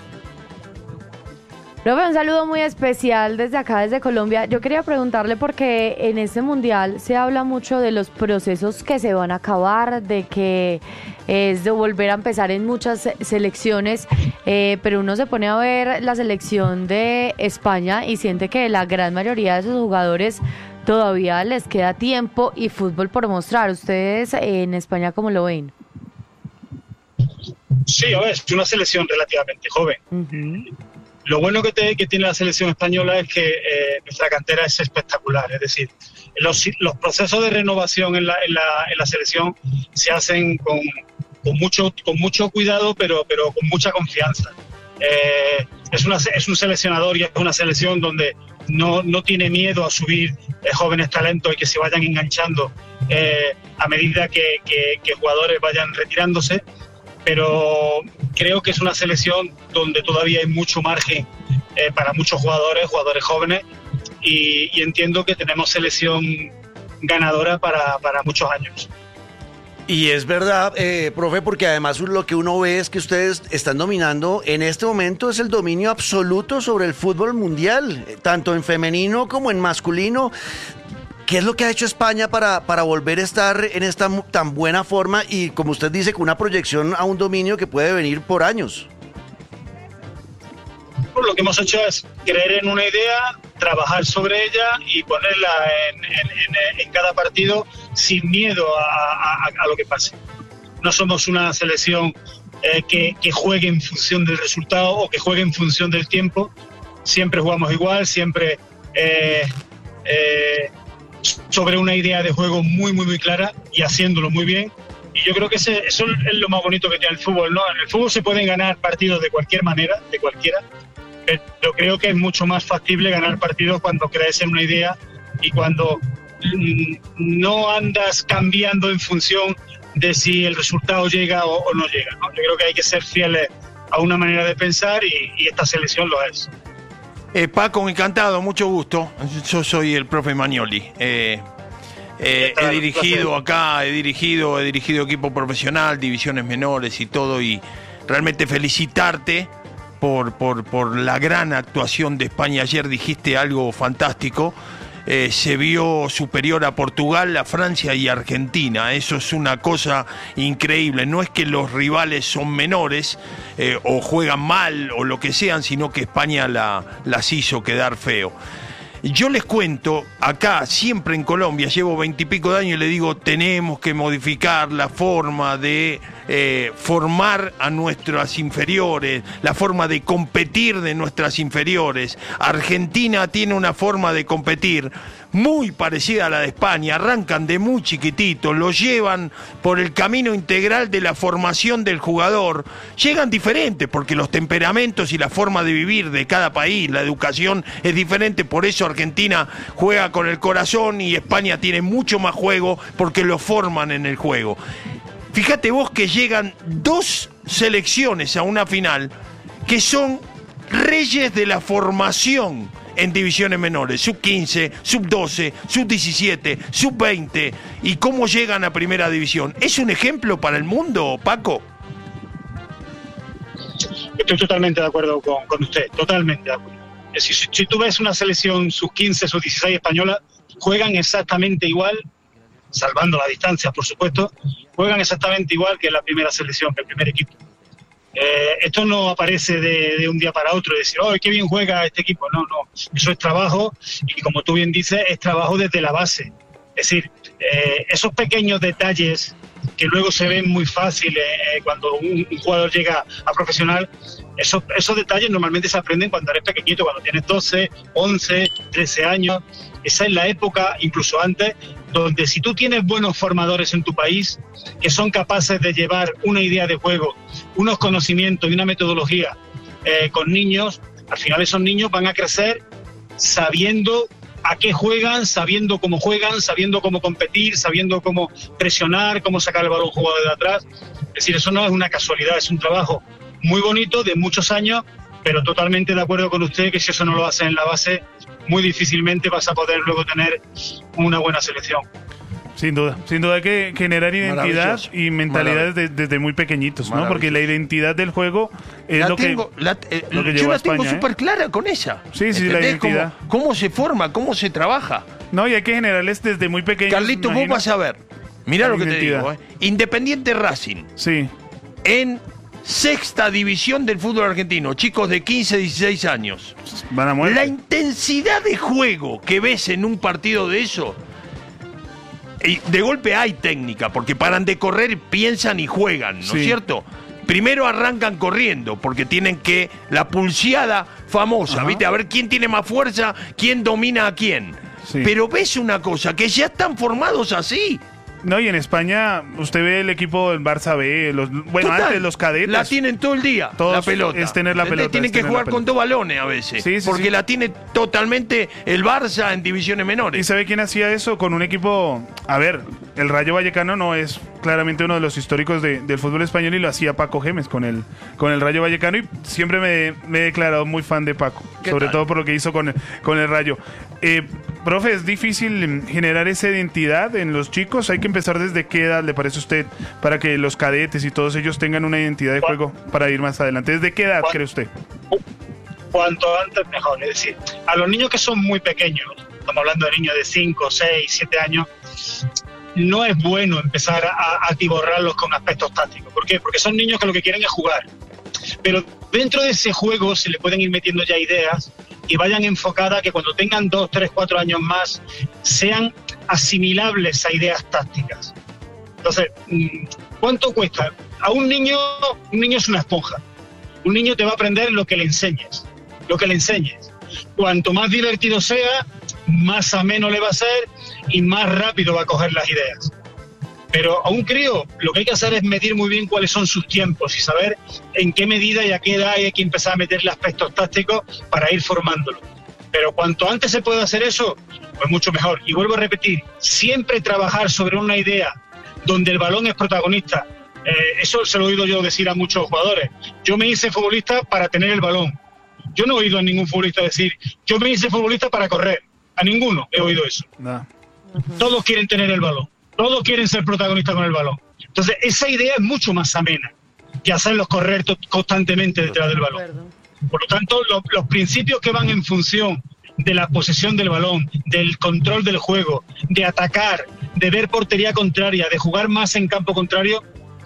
A: Profe, un saludo muy especial desde acá, desde Colombia. Yo quería preguntarle porque en este Mundial se habla mucho de los procesos que se van a acabar, de que es de volver a empezar en muchas selecciones, eh, pero uno se pone a ver la selección de España y siente que la gran mayoría de sus jugadores todavía les queda tiempo y fútbol por mostrar. ¿Ustedes en España cómo lo ven?
J: Sí, a ver, es una selección relativamente joven.
A: Uh-huh.
J: Lo bueno que, te, que tiene la selección española es que eh, nuestra cantera es espectacular. Es decir, los, los procesos de renovación en la, en la, en la selección se hacen con, con, mucho, con mucho cuidado, pero, pero con mucha confianza. Eh, es, una, es un seleccionador y es una selección donde no, no tiene miedo a subir eh, jóvenes talentos y que se vayan enganchando eh, a medida que, que, que jugadores vayan retirándose. Pero creo que es una selección donde todavía hay mucho margen eh, para muchos jugadores, jugadores jóvenes, y, y entiendo que tenemos selección ganadora para, para muchos años.
D: Y es verdad, eh, profe, porque además lo que uno ve es que ustedes están dominando, en este momento es el dominio absoluto sobre el fútbol mundial, tanto en femenino como en masculino. ¿Qué es lo que ha hecho España para, para volver a estar en esta tan buena forma y, como usted dice, con una proyección a un dominio que puede venir por años?
J: Lo que hemos hecho es creer en una idea, trabajar sobre ella y ponerla en, en, en, en cada partido sin miedo a, a, a lo que pase. No somos una selección eh, que, que juegue en función del resultado o que juegue en función del tiempo. Siempre jugamos igual, siempre... Eh, eh, sobre una idea de juego muy, muy, muy clara y haciéndolo muy bien. Y yo creo que ese, eso es lo más bonito que tiene el fútbol, ¿no? En el fútbol se pueden ganar partidos de cualquier manera, de cualquiera, pero creo que es mucho más factible ganar partidos cuando crees en una idea y cuando mm, no andas cambiando en función de si el resultado llega o, o no llega, ¿no? Yo creo que hay que ser fieles a una manera de pensar y, y esta selección lo es.
E: Eh, Paco, encantado, mucho gusto. Yo soy el profe Manioli. Eh, eh, he dirigido acá, he dirigido, he dirigido equipo profesional, divisiones menores y todo, y realmente felicitarte por, por, por la gran actuación de España. Ayer dijiste algo fantástico. Eh, se vio superior a Portugal, a Francia y a Argentina. Eso es una cosa increíble. No es que los rivales son menores eh, o juegan mal o lo que sean, sino que España la, las hizo quedar feo. Yo les cuento, acá siempre en Colombia, llevo veintipico de años y le digo, tenemos que modificar la forma de eh, formar a nuestras inferiores, la forma de competir de nuestras inferiores. Argentina tiene una forma de competir muy parecida a la de España, arrancan de muy chiquititos, lo llevan por el camino integral de la formación del jugador, llegan diferentes porque los temperamentos y la forma de vivir de cada país, la educación es diferente, por eso Argentina juega con el corazón y España tiene mucho más juego porque lo forman en el juego. Fíjate vos que llegan dos selecciones a una final que son reyes de la formación en divisiones menores, sub quince, sub doce, sub diecisiete, sub veinte, y cómo llegan a primera división. ¿Es un ejemplo para el mundo, Paco?
J: Estoy totalmente de acuerdo con, con usted, totalmente de acuerdo. Si, si, si tú ves una selección sub quince, sub dieciséis española, juegan exactamente igual, salvando la distancia, por supuesto, juegan exactamente igual que la primera selección, que el primer equipo. Eh, esto no aparece de, de un día para otro, de decir, oh, qué bien juega este equipo. No, no, eso es trabajo y, como tú bien dices, es trabajo desde la base. Es decir, eh, esos pequeños detalles que luego se ven muy fáciles eh, cuando un, un jugador llega a profesional, esos, esos detalles normalmente se aprenden cuando eres pequeñito, cuando tienes doce, once, trece años. Esa es la época, incluso antes, donde si tú tienes buenos formadores en tu país que son capaces de llevar una idea de juego, unos conocimientos y una metodología eh, con niños, al final esos niños van a crecer sabiendo a qué juegan, sabiendo cómo juegan, sabiendo cómo competir, sabiendo cómo presionar, cómo sacar el balón jugado de atrás. Es decir, eso no es una casualidad, es un trabajo muy bonito de muchos años, pero totalmente de acuerdo con usted que si eso no lo hace en la base, muy difícilmente vas a poder luego tener una buena selección.
B: Sin duda, sin duda hay que generar identidad y mentalidad desde, desde muy pequeñitos, ¿no? Porque la identidad del juego es
E: la
B: lo,
E: tengo,
B: que,
E: la, eh,
B: lo que
E: yo
B: llevó
E: la
B: a España.
E: tengo súper
B: ¿eh?
E: clara con esa.
B: Sí, sí, la identidad.
E: ¿Cómo, ¿Cómo se forma? ¿Cómo se trabaja?
B: No, y hay que generarles desde muy pequeños.
E: Carlitos, vos vas a ver. Mirá lo que
B: identidad.
E: te digo. ¿eh? Independiente Racing.
B: Sí.
E: En sexta división del fútbol argentino, chicos de quince, dieciséis años.
B: Van a muerte.
E: La intensidad de juego que ves en un partido de eso, y de golpe hay técnica, porque paran de correr, piensan y juegan, ¿no es
B: Sí.
E: cierto? primero arrancan corriendo, porque tienen que, la pulseada famosa,
B: Ajá.
E: ¿viste? A ver quién tiene más fuerza, quién domina a quién.
B: Sí.
E: Pero ves una cosa, que ya están formados así.
B: No, y en España usted ve el equipo del Barça B, los, bueno,
E: Total,
B: antes los cadetes.
E: la tienen todo el día,
B: Todos
E: la pelota.
B: es tener la
E: ¿Entendés?
B: pelota,
E: Tienen
B: es
E: que
B: tener
E: jugar
B: la
E: con
B: pelota.
E: dos balones a veces,
B: Sí, sí,
E: porque
B: sí.
E: la tiene totalmente el Barça en divisiones
B: ¿Y
E: menores.
B: sabe quién hacía eso? Con un equipo... A ver, el Rayo Vallecano no es claramente uno de los históricos de- del fútbol español y lo hacía Paco Gémez con el, con el Rayo Vallecano y siempre me, me he declarado muy fan de Paco,
E: ¿Qué
B: sobre
E: tal?
B: todo por lo que hizo con el, con el Rayo. Eh, profe, ¿es difícil generar esa identidad en los chicos? ¿Hay que empezar desde qué edad, le parece a usted, para que los cadetes y todos ellos tengan una identidad de juego para ir más adelante? ¿Desde qué edad cree usted?
J: Cuanto antes mejor. Es decir, a los niños que son muy pequeños, estamos hablando de niños de cinco, seis, siete años, no es bueno empezar a atiborrarlos con aspectos tácticos. ¿Por qué? Porque son niños que lo que quieren es jugar. Pero dentro de ese juego se le pueden ir metiendo ya ideas y vayan enfocadas que cuando tengan dos, tres, cuatro años más sean asimilables a ideas tácticas. Entonces, ¿cuánto cuesta? A un niño, un niño es una esponja. Un niño te va a aprender lo que le enseñes, lo que le enseñes. Cuanto más divertido sea, más ameno le va a ser y más rápido va a coger las ideas. Pero a un crío lo que hay que hacer es medir muy bien cuáles son sus tiempos y saber en qué medida y a qué edad hay que empezar a meterle aspectos tácticos para ir formándolo. Pero cuanto antes se pueda hacer eso, pues mucho mejor. Y vuelvo a repetir, siempre trabajar sobre una idea donde el balón es protagonista. Eh, eso se lo he oído yo decir a muchos jugadores. Yo me hice futbolista para tener el balón. Yo no he oído a ningún futbolista decir, yo me hice futbolista para correr. A ninguno he oído eso.
B: No.
J: Todos quieren tener el balón. Todos quieren ser protagonistas con el balón. Entonces, esa idea es mucho más amena que hacerlos correr to- constantemente detrás del balón. Por lo tanto, lo- los principios que van en función de la posesión del balón, del control del juego, de atacar, de ver portería contraria, de jugar más en campo contrario,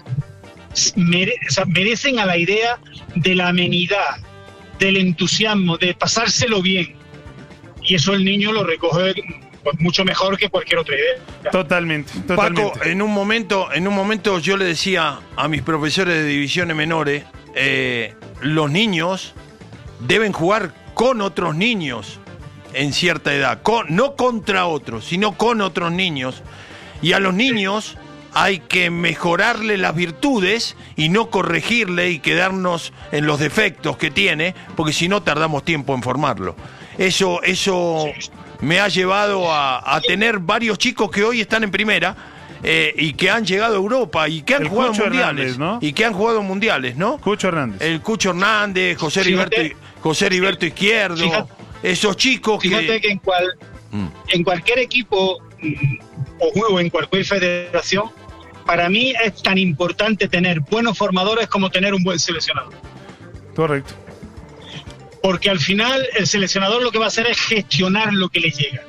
J: mere- o sea, merecen a la idea de la amenidad, del entusiasmo, de pasárselo bien. Y eso el niño lo recoge pues, mucho mejor que cualquier otra idea.
B: Totalmente, totalmente.
E: Paco, en un momento, en un momento yo le decía a mis profesores de divisiones menores, eh, los niños deben jugar con otros niños en cierta edad, con, no contra otros, sino con otros niños. Y a los niños hay que mejorarle las virtudes y no corregirle y quedarnos en los defectos que tiene, porque si no tardamos tiempo en formarlo. Eso, eso me ha llevado a, a tener varios chicos que hoy están en primera eh, y que han llegado a Europa y que han
B: El
E: jugado
B: Cucho
E: mundiales,
B: Hernández, ¿no?
E: y que han jugado mundiales, ¿no?
B: Cucho Hernández.
E: El Cucho Hernández, José
J: Fíjate.
E: Heriberto, José Heriberto Izquierdo,
J: Fíjate.
E: esos chicos
J: Fíjate
E: que...
J: que en, cual,
E: Mm.
J: en cualquier equipo mm, o juego, en cualquier federación, para mí es tan importante tener buenos formadores como tener un buen seleccionador.
B: Correcto.
J: Porque al final el seleccionador lo que va a hacer es gestionar lo que le llega.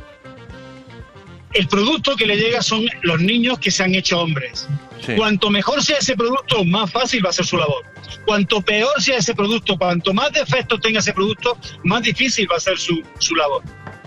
J: El producto que le llega son los niños que se han hecho hombres.
E: Sí.
J: Cuanto mejor sea ese producto, más fácil va a ser su labor. Cuanto peor sea ese producto, cuanto más defectos tenga ese producto, más difícil va a ser su, su labor.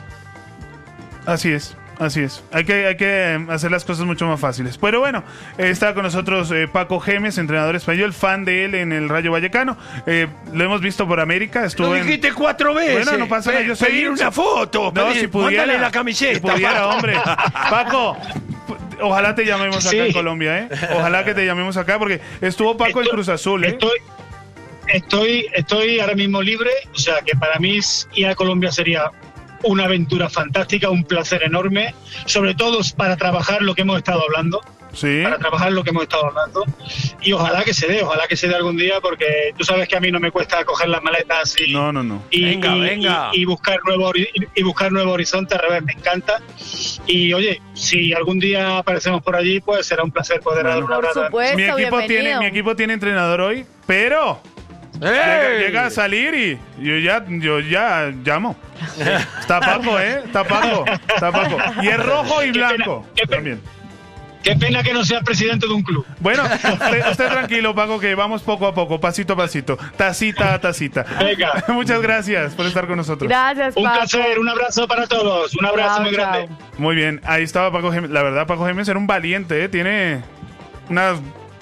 B: Así es, así es. Hay que, hay que hacer las cosas mucho más fáciles. Pero bueno, eh, está con nosotros eh, Paco Gémez, entrenador español, fan de él en el Rayo Vallecano. Eh, lo hemos visto por América. Estuvo
E: Lo
B: en-
E: dijiste cuatro veces.
B: Bueno, no pasa nada.
E: Pe-
B: Yo soy
E: pedir una foto.
B: No,
E: pedir-
B: si pudiera.
E: mándale la camiseta.
B: Si pudiera,
E: Paco.
B: hombre. Paco, p- ojalá te llamemos acá
J: Sí.
B: en Colombia, ¿eh? Ojalá que te llamemos acá porque estuvo Paco en
J: Estoy-
B: Cruz Azul, ¿eh?
J: Estoy, estoy, estoy ahora mismo libre, o sea que para mí ir a Colombia sería una aventura fantástica, un placer enorme, sobre todo para trabajar lo que hemos estado hablando,
B: Sí.
J: para trabajar lo que hemos estado hablando, y ojalá que se dé, ojalá que se dé algún día, porque tú sabes que a mí no me cuesta coger las maletas y,
B: No, no, no.
J: y,
E: Venga,
J: y-
E: venga.
J: y- y buscar nuevo hori- y buscar nuevo horizonte, al revés, me encanta. Y oye, si algún día aparecemos por allí, pues será un placer poder dar un
A: Por
J: abrazo.
A: supuesto,
B: Mi equipo,
A: bienvenido.
B: tiene, mi equipo tiene entrenador hoy, pero llega,
E: ¡Ey!
B: llega a salir y yo ya, yo ya llamo. Está Paco, ¿eh? Está Paco, está Paco. Y es rojo y
J: Qué pena,
B: blanco
J: qué pena.
B: también.
J: Qué pena que no seas presidente de un club.
B: Bueno, usted, usted tranquilo, Paco, que vamos poco a poco, pasito a pasito, tacita a tacita.
J: Venga.
B: Muchas gracias por estar con nosotros.
A: Gracias,
J: Un
A: Paco.
J: placer, un abrazo para todos, un abrazo
A: Chao,
J: muy
A: chao.
J: grande.
B: Muy bien, ahí estaba Paco Gémez. La verdad, Paco Gémez era un valiente, ¿eh? Tiene unas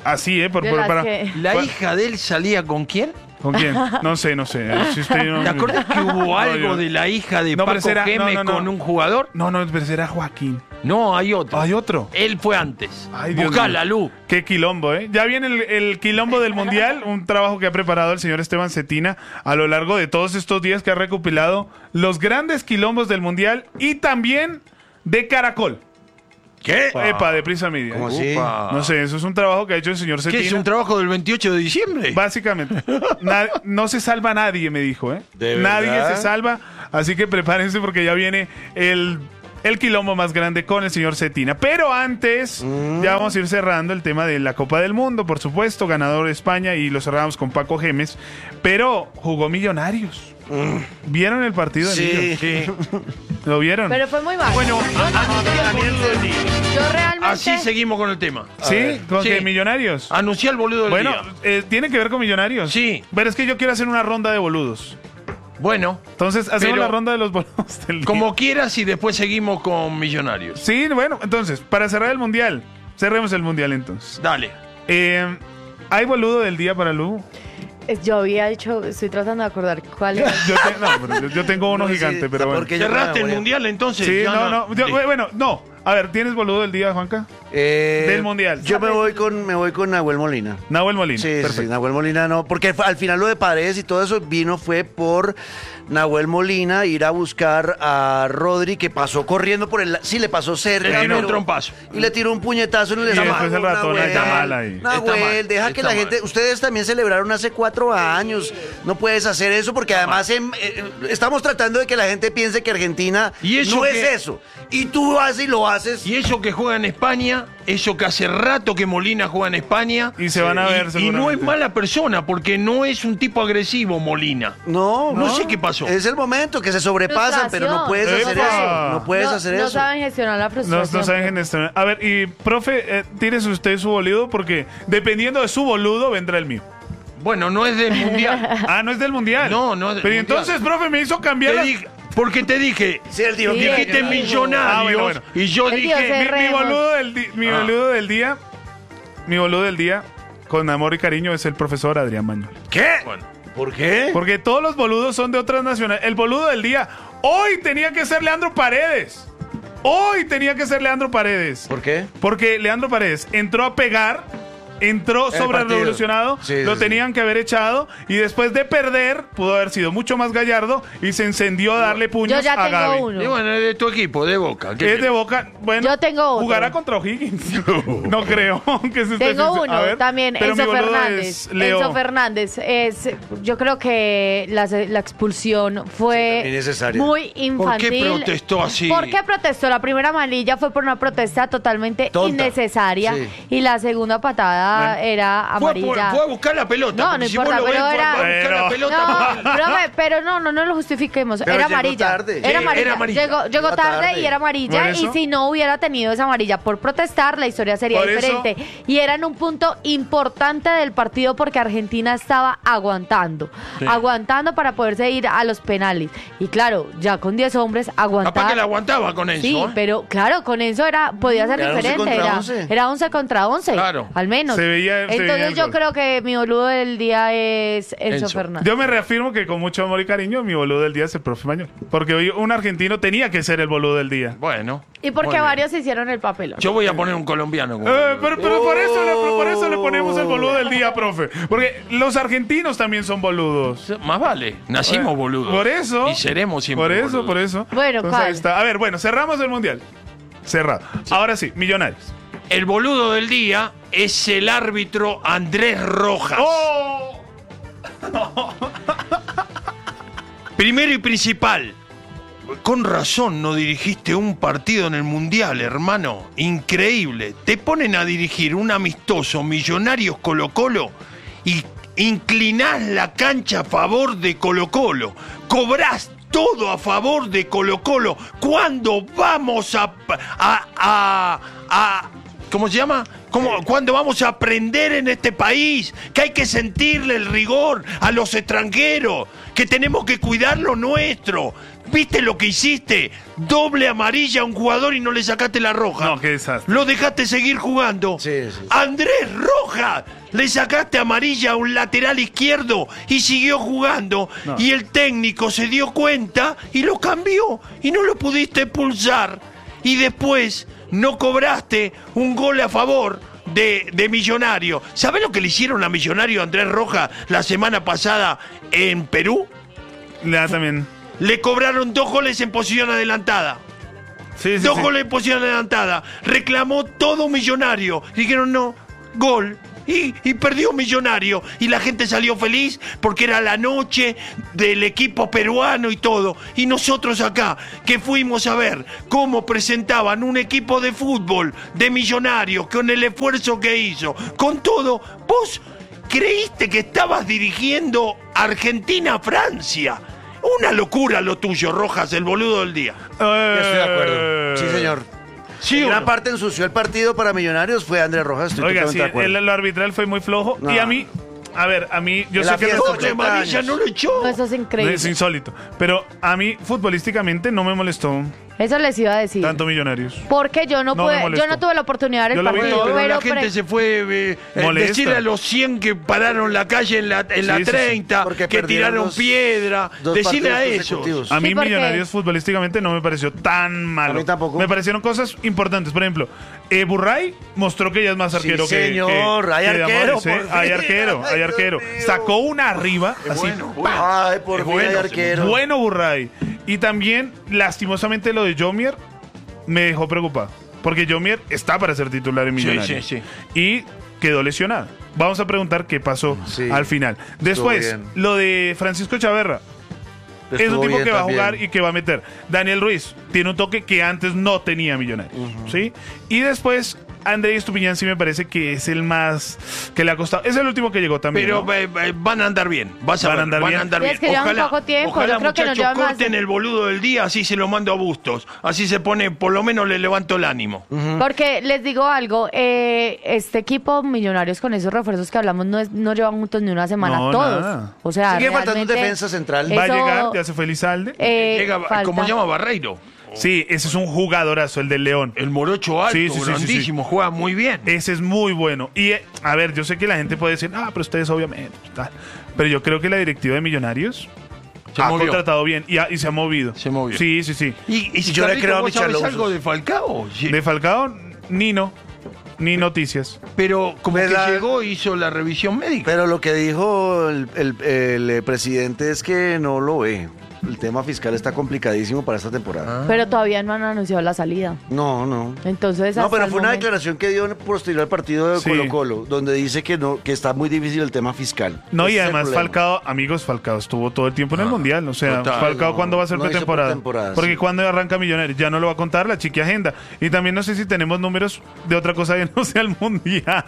B: Así, ¿eh? Por,
A: De
B: por-
A: las
B: para,
A: que-
E: ¿La
B: pa-
E: hija de él salía con quién?
B: ¿Con quién? No sé, no sé. Si usted no-
E: ¿Te acuerdas que hubo
B: No,
E: algo
B: yo-
E: de la hija de
B: No, pero
E: Paco
B: será- no,
E: Gémez
B: no, no.
E: con un jugador?
B: No, no, pero será Joaquín.
E: No, hay otro.
B: Hay otro.
E: Él fue antes.
B: Ay, Dios
E: Buscala,
B: mío.
E: Lu.
B: Qué quilombo, ¿eh? Ya viene el, el quilombo del Mundial, un trabajo que ha preparado el señor Esteban Cetina a lo largo de todos estos días, que ha recopilado los grandes quilombos del Mundial y también de Caracol.
E: ¿Qué?
B: Epa, de Prisa Media.
D: ¿Cómo así?
E: Upa.
B: No sé, eso es un trabajo que ha hecho el señor
E: ¿Qué
B: Cetina.
E: es un trabajo del veintiocho de diciembre?
B: Básicamente. Na- no se salva nadie, me dijo, ¿eh?
D: ¿De
B: Nadie
D: verdad?
B: se salva, así que prepárense porque ya viene el, el quilombo más grande con el señor Cetina. Pero antes,
D: Mm.
B: ya vamos a ir cerrando el tema de la Copa del Mundo, por supuesto, ganador de España, y lo cerramos con Paco Gémez, pero jugó Millonarios. ¿Vieron el partido de
D: Sí.
B: Millos? ¿Lo vieron?
A: Pero fue muy mal.
E: Bueno, a- a- anuncia el día.
A: Yo realmente...
E: Así seguimos con el tema.
B: ¿Sí? ¿Con
E: Sí.
B: qué? Millonarios?
E: Anuncia el boludo del
B: Bueno,
E: día.
B: eh, tiene que ver con Millonarios.
E: Sí.
B: Pero es que yo quiero hacer una ronda de boludos.
E: Bueno,
B: Entonces, hacemos
E: Pero-
B: la ronda de los boludos del día.
E: como quieras y después seguimos con Millonarios.
B: Sí, bueno, entonces, para cerrar el Mundial, cerremos el Mundial entonces.
E: Dale.
B: Eh, ¿Hay boludo del día para Lu?
A: Es- Yo había dicho, estoy tratando de acordar cuál era.
B: Yo, te- no, pero yo, yo tengo uno
D: No, sí,
B: gigante, pero
D: ¿por
B: bueno.
D: qué? yo
E: ¿Cerraste
D: me
E: el
D: voy a-
E: mundial entonces?
B: Sí,
E: Ya
B: no, no. yo-
E: Sí.
B: bueno, no. A ver, ¿tienes boludo del día, Juanca?
D: Eh,
B: Del Mundial.
D: Yo me voy con me voy con Nahuel Molina.
B: Nahuel Molina.
D: Sí, sí,
B: Perfecto.
D: sí, Nahuel Molina no, porque fue- al final lo de Paredes y todo eso vino fue por Nahuel Molina ir a buscar a Rodri, que pasó corriendo por el... Sí, le pasó cerca.
E: Le tiró un
D: pero-
E: trompazo.
D: Y le tiró un puñetazo en el
B: Y
D: estómago.
B: después el ratón
D: Nahuel,
B: está mal ahí.
E: Está
D: Nahuel,
E: mal,
D: deja
E: está
D: que la
E: mal.
D: gente... Ustedes también celebraron hace cuatro años. No puedes hacer eso porque además em- eh, estamos tratando de que la gente piense que Argentina
E: Y eso
D: no
E: que-
D: es eso. Y tú vas y lo haces.
E: Y eso que juega en España, eso que hace rato que Molina juega en España.
B: Y se van a ver,
E: Y, y no es
B: seguramente.
E: mala persona, porque no es un tipo agresivo, Molina.
D: No,
E: No sé qué pasó.
D: Es el momento que se sobrepasan, pero no puedes hacer
B: Epa.
D: eso. No puedes
A: no,
D: hacer
A: no
D: eso.
A: saben gestionar la
B: No,
A: frustración.
B: no saben gestionar. A ver, y profe, eh, tírese usted su boludo porque dependiendo de su boludo vendrá el mío.
E: Bueno, no es del mundial.
B: Ah, no es del Mundial.
E: No, no es del
B: Pero
E: Mundial.
B: entonces, profe, me hizo cambiar
E: Te
B: la-
E: dije- porque te dije,
D: Sí, el tío
A: Sí,
D: que-
E: dijiste
A: el tío.
E: millonarios,
B: Ah, bueno, bueno.
E: y yo
A: El tío
E: dije,
A: se-
B: mi, mi
A: Cerremos.
B: boludo del di- mi
E: Ah.
B: boludo del día, mi boludo del día, con amor y cariño, es el profesor Adrián Mañol.
D: ¿Qué?
E: bueno,
D: ¿Por qué?
B: Porque todos los boludos son de otras nacionales. El boludo del día, hoy tenía que ser Leandro Paredes. Hoy tenía que ser Leandro Paredes.
D: ¿Por qué?
B: Porque Leandro Paredes entró a pegar, entró
D: El
B: sobre
D: partido.
B: revolucionado,
D: Sí,
B: lo
D: sí,
B: tenían que haber echado y después de perder pudo haber sido mucho más gallardo y se encendió a darle puños
A: Yo ya
B: a
A: tengo
B: Gaby.
A: uno.
E: y bueno, es de tu equipo, de Boca. ¿qué
B: Es
E: te-
B: de Boca, bueno,
A: Yo tengo otro.
B: jugará contra O'Higgins. No creo que se esté
A: Tengo
B: sincer-
A: uno
B: A ver,
A: también,
B: pero mi
A: Enzo
B: boludo
A: Fernández.
B: es Leo.
A: Enzo Fernández es, yo creo que la, la expulsión fue
D: innecesaria.
A: muy
E: ¿Por qué
A: infantil.
E: protestó así?
A: ¿Por qué protestó? La primera amarilla fue por una protesta totalmente
D: Tonta.
A: innecesaria
D: Sí.
A: y la segunda patada
B: Bueno.
A: era
E: Fue, a-
A: amarilla.
E: fue a buscar la pelota.
A: No,
E: porque
A: no
E: si
A: importa,
E: vos lo
A: pero
E: ves,
A: era-
E: va a buscar
B: Pero-
E: la pelota.
A: No,
E: porque-
A: profe, pero no, no, no lo justifiquemos.
D: Pero
A: era
D: llegó
A: amarilla.
D: tarde.
A: Era
E: Sí,
A: amarilla.
E: era amarilla.
A: Llegó, llegó
D: Llegó
A: tarde,
D: tarde.
A: y era
B: Por
A: amarilla.
B: eso-
A: Y si no hubiera tenido esa amarilla por protestar, la historia sería
B: Por eso-
A: diferente. Y era en un punto importante del partido porque Argentina estaba aguantando.
E: Sí.
A: Aguantando para poderse ir a los penales. Y claro, ya con diez hombres, aguantar.
E: Capaz que la aguantaba con eso.
A: Sí,
E: ¿eh?
A: pero claro, con eso era podía ser
D: Era once
A: diferente.
D: contra
A: Era
D: once.
A: era once contra once.
E: Claro.
A: Al menos.
B: Se veía- se veía
A: Entonces
B: el
A: yo
B: gol.
A: creo que mi boludo del día es Enzo,
E: Enzo.
A: Fernández.
B: Yo me reafirmo que con mucho amor y cariño mi boludo del día es el profe Mañol. Porque hoy un argentino tenía que ser el boludo del día.
E: Bueno.
A: Y porque
E: muy bien.
A: varios hicieron el papel.
E: Yo voy a poner un colombiano. como-
B: Eh, pero, pero por, eso le, por eso le ponemos el boludo del día, profe. Porque los argentinos también son boludos.
E: Más vale. Nacimos boludos.
B: Por eso.
E: Y seremos siempre
B: Por eso,
E: boludos.
B: por eso.
A: Bueno,
B: Entonces,
A: ¿cuál?
B: ahí está. A ver, bueno, cerramos el mundial. Cerrado. Ahora sí, Millonarios.
E: El boludo del día es el árbitro Andrés Rojas.
B: ¡Oh!
E: Primero y principal. Con razón no dirigiste un partido en el Mundial, hermano. Increíble. Te ponen a dirigir un amistoso Millonarios Colo-Colo y inclinás la cancha a favor de Colo-Colo. Cobrás todo a favor de Colo-Colo. ¿Cuándo vamos a, a, a, a ¿cómo se llama? ¿Cómo, ¿Cuándo vamos a aprender en este país que hay que sentirle el rigor a los extranjeros? Que tenemos que cuidar lo nuestro. ¿Viste lo que hiciste? Doble amarilla a un jugador y no le sacaste la roja.
B: No, qué desastre.
E: Lo dejaste seguir jugando.
D: Sí, sí, sí.
E: Andrés Rojas, le sacaste amarilla a un lateral izquierdo y siguió jugando.
B: No.
E: Y el técnico se dio cuenta y lo cambió. Y no lo pudiste expulsar. Y después no cobraste un gol a favor de, de Millonario. ¿Sabés lo que le hicieron a Millonario a Andrés Rojas la semana pasada en Perú?
B: Le da también.
E: Le cobraron dos goles en posición adelantada.
B: Sí, sí,
E: dos
B: sí.
E: goles en posición adelantada. Reclamó todo Millonario. Dijeron no, gol. Y, y perdió Millonario. Y la gente salió feliz porque era la noche del equipo peruano y todo. Y nosotros acá, que fuimos a ver cómo presentaban un equipo de fútbol de Millonarios, con el esfuerzo que hizo, con todo, vos creíste que estabas dirigiendo Argentina-Francia. Una locura lo tuyo, Rojas, el boludo del día.
B: Eh,
D: Yo estoy de acuerdo. Sí, señor.
E: Sí,
D: Gran
E: ¿o no?
D: parte ensució el partido para Millonarios fue Andrés Rojas. Estoy
B: Oiga,
D: totalmente
B: sí,
D: de acuerdo.
B: el, lo arbitral fue muy flojo.
D: No.
B: Y a mí, a ver, a mí, yo
D: En
B: sé
D: la
B: que
D: fiesta,
B: no-
E: Doble
D: ochenta
E: amarilla,
D: años.
E: no lo echó.
A: No, eso es increíble.
B: es insólito. Pero a mí, futbolísticamente, no me molestó
A: Eso les iba a decir.
B: tanto Millonarios.
A: Porque yo no,
B: No me
A: pude,
B: molestó.
A: yo no tuve la oportunidad de ver
B: Yo
A: el
B: lo vi
A: partido,
B: todo,
E: Pero
A: pero
E: la gente
A: pre-
E: se fue eh, eh,
B: Molesta.
E: decirle a los cien que pararon la calle en la, en la
B: Sí, sí, sí.
E: treinta,
D: Porque
E: que
D: perdieron
E: tiraron
D: dos-
E: piedra,
D: dos
E: decirle a
D: partidos
E: eso.
D: consecutivos.
B: A mí
A: Sí, porque-
B: Millonarios futbolísticamente no me pareció tan malo.
D: A mí tampoco.
B: Me parecieron cosas importantes. Por ejemplo, eh, Burray mostró que ya es más
D: Sí,
B: arquero que-
D: señor,
B: que,
D: hay
B: que de
D: arquero,
B: Amores, ¿eh?
D: por
B: Hay
D: fin.
B: arquero, hay
D: Ay,
B: arquero.
D: Dios mío.
B: Sacó una arriba,
E: Es
B: así.
E: bueno, bueno.
D: Ay, por
E: Es
D: fin
E: bueno,
D: hay arquero.
B: Bueno Burray. Y también, lastimosamente, lo de Jomier me dejó preocupado. Porque Jomier está para ser titular en
E: Sí,
B: Millonarios.
E: sí, sí.
B: Y quedó lesionado. Vamos a preguntar qué pasó
D: Sí.
B: al final. Después,
D: bien.
B: lo de Francisco Chaverra. Es un
D: Estuvo
B: tipo
D: bien
B: que va a
D: también.
B: jugar y que va a meter. Daniel Ruiz tiene un toque que antes no tenía Millonarios, ¿sí? Y después Andrés Estupiñán sí me parece que es el más que le ha costado. Es el último que llegó también.
E: Pero
B: ¿no?
E: eh, eh, van a andar bien. Vas a
B: Van a
E: ver,
B: andar
E: van
B: bien.
E: a andar
A: Sí,
E: bien.
A: es que llevan
E: Ojalá,
A: poco tiempo,
E: ojalá
A: yo creo que nos
E: muchachos
A: llevan más
E: corten
A: de-
E: el boludo del día, así se lo mando a Bustos. Así se pone, por lo menos le levanto el ánimo.
A: Porque les digo algo, eh, este equipo Millonarios con esos refuerzos que hablamos no, es- no llevan juntos ni una semana
B: No,
A: todos.
B: nada.
A: O sea,
D: Sigue faltando un
A: realmente
D: defensa central.
B: Va a
A: eso,
B: llegar, ya se fue Elizalde.
A: eh,
E: Llega,
A: falta-
E: ¿cómo se llama? Barreiro.
B: Sí, ese es un jugadorazo, el del León.
E: El morocho alto,
B: Sí, sí, sí, sí,
E: grandísimo, juega muy bien.
B: Ese es muy bueno. Y, eh, a ver, yo sé que la gente puede decir, ah, pero ustedes obviamente, tal. Pero yo creo que la directiva de Millonarios
E: Se
B: ha
E: movió.
B: contratado bien y, ha- y se ha movido.
E: Se movió.
B: Sí, sí, sí.
E: Y, y si
D: Yo le
E: Carlito,
D: creo a
E: ¿vos sabés
D: Michalonso.
E: algo de Falcao? Sí.
B: De Falcao, ni no, ni noticias.
E: Pero como
D: Pues
E: que
D: la-
E: llegó, hizo la revisión médica.
D: Pero lo que dijo el, el- el, eh, presidente es que no lo ve. El tema fiscal está complicadísimo para esta temporada.
A: Pero todavía no han anunciado la salida.
D: No, no.
A: Entonces,
D: No,
A: hasta
D: pero
A: el
D: fue una
A: momento-
D: declaración que dio posterior al partido de
B: Sí.
D: Colo Colo, donde dice que no, que está muy difícil el tema fiscal.
B: No,
D: Ese
B: y
D: es el
B: además
D: problema.
B: Falcao, amigos, Falcao estuvo todo el tiempo en el Mundial. O sea,
E: total,
B: Falcao,
D: no,
B: ¿cuándo va a ser
D: no hizo
B: pretemporada?
D: pretemporada,
B: Porque
D: sí.
B: cuando arranca Millonarios, ya no lo va a contar la chiqui agenda. Y también no sé si tenemos números de otra cosa que no sea el Mundial.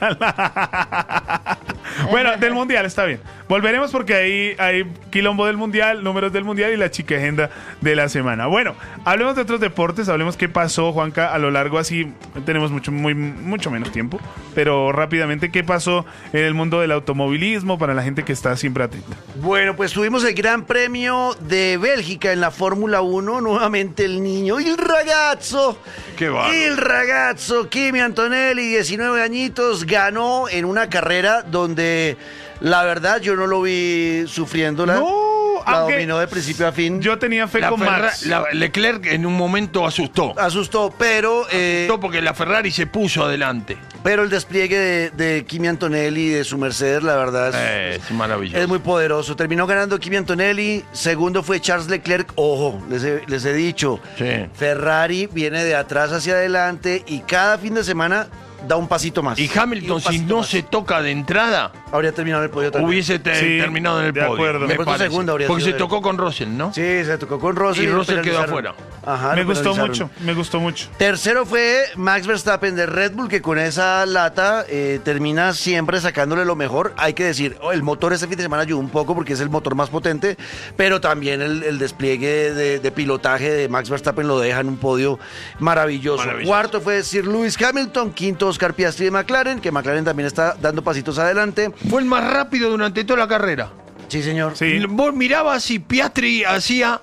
B: Bueno, del Mundial está bien. Volveremos porque ahí hay quilombo del Mundial, números del Mundial y la chica agenda de la semana. Bueno, hablemos de otros deportes, hablemos qué pasó, Juanca, a lo largo así, tenemos mucho, muy, mucho menos tiempo, pero rápidamente, ¿qué pasó en el mundo del automovilismo para la gente que está siempre atenta?
D: Bueno, pues tuvimos el Gran Premio de Bélgica en la Fórmula uno. Nuevamente el niño, el ragazzo.
E: Qué bárbaro.
D: El ragazzo Kimi Antonelli, diecinueve añitos, ganó en una carrera donde la verdad yo no lo vi sufriéndola.
B: No,
D: la
B: aunque
D: dominó de principio a fin.
B: Yo tenía fe
E: La
B: con
E: Ferra-
B: Max.
E: la- Leclerc en un momento asustó.
D: Asustó, pero, eh,
E: Asustó porque la Ferrari se puso adelante.
D: pero el despliegue de, de Kimi Antonelli y de su Mercedes, la verdad, es,
E: Eh, es maravilloso.
D: es muy poderoso. Terminó ganando Kimi Antonelli, segundo fue Charles Leclerc. Ojo, les he, les he dicho,
E: Sí.
D: Ferrari viene de atrás hacia adelante y cada fin de semana da un pasito más.
E: Y Hamilton,
D: un
E: si
D: pasito
E: no
D: más.
E: se toca de entrada,
D: Habría terminado en el podio también.
E: hubiese te-
B: Sí,
E: terminado en el
B: de
E: podio.
B: acuerdo.
E: me
D: De pronto
E: parece.
D: segundo habría
E: Porque
D: sido
E: se
D: él.
E: tocó con Russell, ¿no?
D: Sí, se tocó con Russell.
E: Y
D: lo
E: Russell quedó
D: penalizaron.
E: afuera.
D: Ajá,
B: me
D: lo
B: gustó
D: penalizaron.
B: mucho, me gustó mucho.
D: Tercero fue Max Verstappen de Red Bull, que con esa lata eh, termina siempre sacándole lo mejor. Hay que decir, oh, el motor este fin de semana ayudó un poco porque es el motor más potente, pero también el, el despliegue de, de pilotaje de Max Verstappen lo deja en un podio maravilloso.
E: Maravilloso.
D: Cuarto fue Sir Lewis Hamilton, quinto Oscar Piastri de McLaren, que McLaren también está dando pasitos adelante.
E: Fue el más rápido durante toda la carrera.
D: Sí, señor.
B: Sí.
E: Vos mirabas y Piastri hacía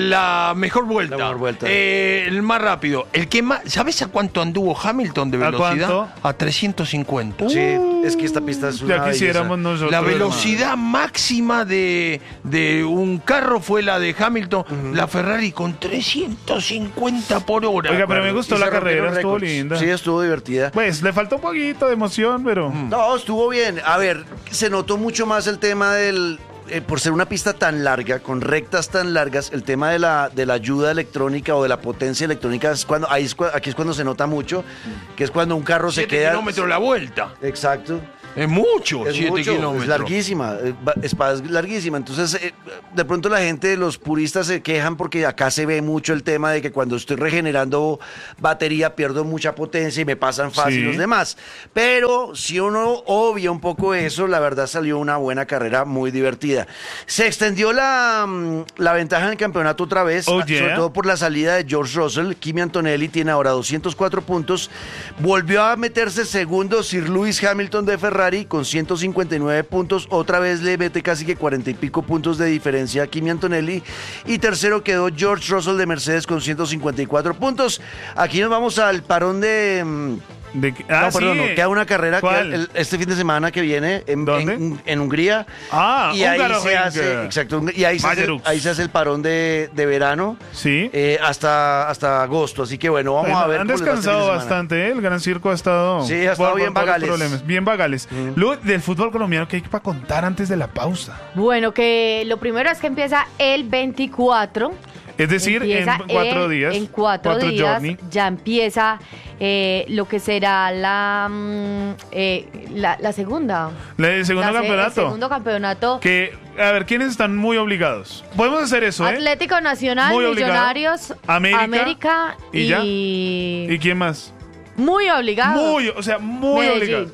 E: la mejor vuelta.
D: La mejor vuelta.
E: Eh, el más rápido. El que más. ¿Sabes a cuánto anduvo Hamilton de
B: ¿A
E: velocidad?
B: cuánto?
E: A trescientos cincuenta.
D: Sí, es que esta pista es una
B: Ya quisiéramos
D: belleza.
B: nosotros.
E: La velocidad máxima de, de un carro fue la de Hamilton, la Ferrari con trescientos cincuenta por hora.
B: Oiga, pero me gustó
D: Y
B: la
D: se rompieron
B: carrera, estuvo
D: récords.
B: linda.
D: Sí, estuvo divertida.
B: Pues le faltó un poquito de emoción, pero...
D: No, estuvo bien. A ver, se notó mucho más el tema del... eh, por ser una pista tan larga, con rectas tan largas, el tema de la, de la ayuda electrónica o de la potencia electrónica, es cuando, ahí es, cua- aquí es cuando se nota mucho, que es cuando un carro se
E: siete
D: queda...
E: kilómetros la vuelta.
D: Exacto.
E: Es mucho,
D: Es
E: siete
D: mucho,
E: kilómetros.
D: es larguísima, eh, va- Spa es larguísima. Entonces, eh, de pronto la gente, los puristas se quejan porque acá se ve mucho el tema de que cuando estoy regenerando batería pierdo mucha potencia y me pasan fácil
B: Sí.
D: los demás. Pero si uno obvia un poco eso, la verdad salió una buena carrera muy divertida. Se extendió la, mm, la ventaja en el campeonato otra vez,
B: Oh,
D: a-
B: yeah.
D: sobre todo por la salida de George Russell. Kimi Antonelli tiene ahora doscientos cuatro puntos. Volvió a meterse segundo Sir Lewis Hamilton de Ferrari con ciento cincuenta y nueve puntos. Otra vez le mete casi que cuarenta y pico puntos de diferencia a Kimi Antonelli. Y tercero quedó George Russell de Mercedes con ciento cincuenta y cuatro puntos. Aquí nos vamos al parón de... mm,
B: De que- ah,
D: no, perdón,
B: sí.
D: no, queda una carrera
B: ¿Cuál?
D: que el- este fin de semana que viene en,
B: ¿Dónde?
D: en- en Hungría.
B: Ah,
D: y ahí
B: Hungaroring.
D: se hace, exacto, y ahí se hace,
B: Majerux.
D: ahí se hace el parón de, de verano
B: Sí.
D: eh, hasta, hasta agosto. Así que bueno, vamos
B: Bueno,
D: a ver.
B: han
D: cómo les va este fin de
B: descansado
D: semana.
B: bastante, ¿eh? El Gran Circo ha estado...
D: Sí, ha estado bien
B: por los
D: bagales.
B: problemas, bien bagales. Luego, del fútbol colombiano, ¿qué hay para contar antes de la pausa?
A: Bueno, que lo primero es que empieza el veinticuatro.
B: Es decir, en
A: Empieza
B: cuatro
A: en-
B: días.
A: En cuatro, días
B: journey.
A: ya empieza eh, lo que será la, mm, eh, la, la segunda.
B: La- El segundo
A: La se-
B: campeonato.
A: El segundo campeonato.
B: Que, a ver, ¿quiénes están muy obligados? Podemos hacer eso, ¿eh?
A: Atlético Nacional,
B: Muy obligado.
A: Millonarios,
B: América.
A: América
B: ¿Y ya?
A: y...
B: ¿Y quién más?
A: Muy obligado.
B: Muy, o sea, muy
A: Medellín.
B: obligados.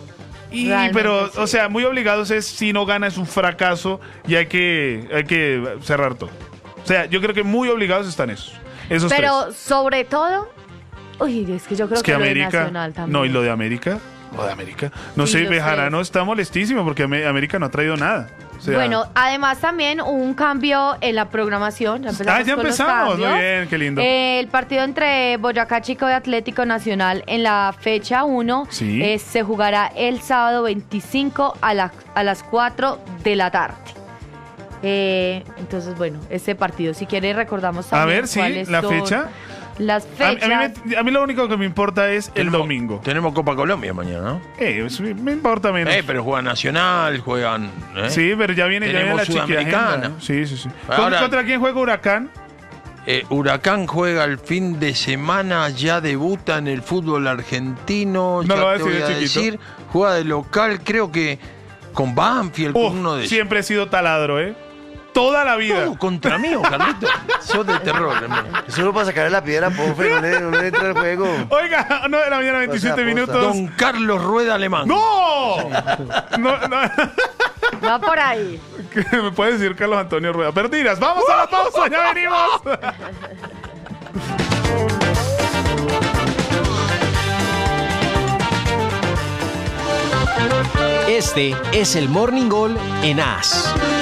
B: Y,
A: Realmente
B: pero,
A: sí.
B: o sea, muy obligados es si no gana es un fracaso y hay que, hay que cerrar todo. O sea, yo creo que muy obligados están esos. Esos
A: Pero
B: tres.
A: sobre todo... Uy, es que yo creo
B: Es
A: que,
B: que
A: lo de
B: América.
A: Nacional también.
B: No, y lo de América. Lo de América. No
A: Sí,
B: sé,
A: lo
B: Bejarano
A: sé.
B: está molestísimo porque Ame- América no ha traído nada. O sea,
A: Bueno, además también hubo un cambio en la programación. Ya empezamos
B: Ah, ya
A: con los
B: empezamos. Muy
A: cambios.
B: bien, qué lindo.
A: Eh, el partido entre Boyacá Chico y Atlético Nacional en la fecha uno
B: Sí.
A: eh, se jugará el sábado veinticinco a, la- a las cuatro de la tarde. Eh, entonces, bueno, ese partido, si quiere recordamos
B: A
A: también
B: ver, sí,
A: cuáles
B: la
A: son
B: fecha.
A: Las
B: A, a
A: fechas.
B: mí me- a mí lo único que me importa es el
E: Tenemos-
B: domingo.
E: Tenemos Copa Colombia mañana, ¿no?
B: Eh, eso me me importa menos.
E: Eh, pero juegan Nacional, juegan. ¿eh?
B: Sí, pero ya viene, ya viene
E: Tenemos
B: la
E: Sudamericana.
B: chiquiagenda. Sí, sí, sí.
E: Ahora-
B: ¿Contra quién juega Huracán?
E: Eh, Huracán juega el fin de semana, ya debuta en el fútbol argentino.
B: No
E: ya
B: lo va a
E: te
B: decir
E: voy
B: el chiquito.
E: decir. Juega de local, creo que con Banfield,
B: Uf,
E: con uno de esos.
B: siempre he sido taladro, ¿eh? Toda la vida.
E: No, contra mí, Carlito. Sos de terror, hermano.
D: Solo para sacarle la piedra, pobre, no le, no le entra el juego.
B: Oiga, no de la mañana, veintisiete
D: Posta,
B: minutos.
E: Don Carlos Rueda Alemán.
B: ¡No! no, no.
A: Va por ahí.
B: ¿Qué me puede decir Carlos Antonio Rueda? Perdidas, vamos a la pausa, ya venimos.
H: Este es el Morning Goal en A S.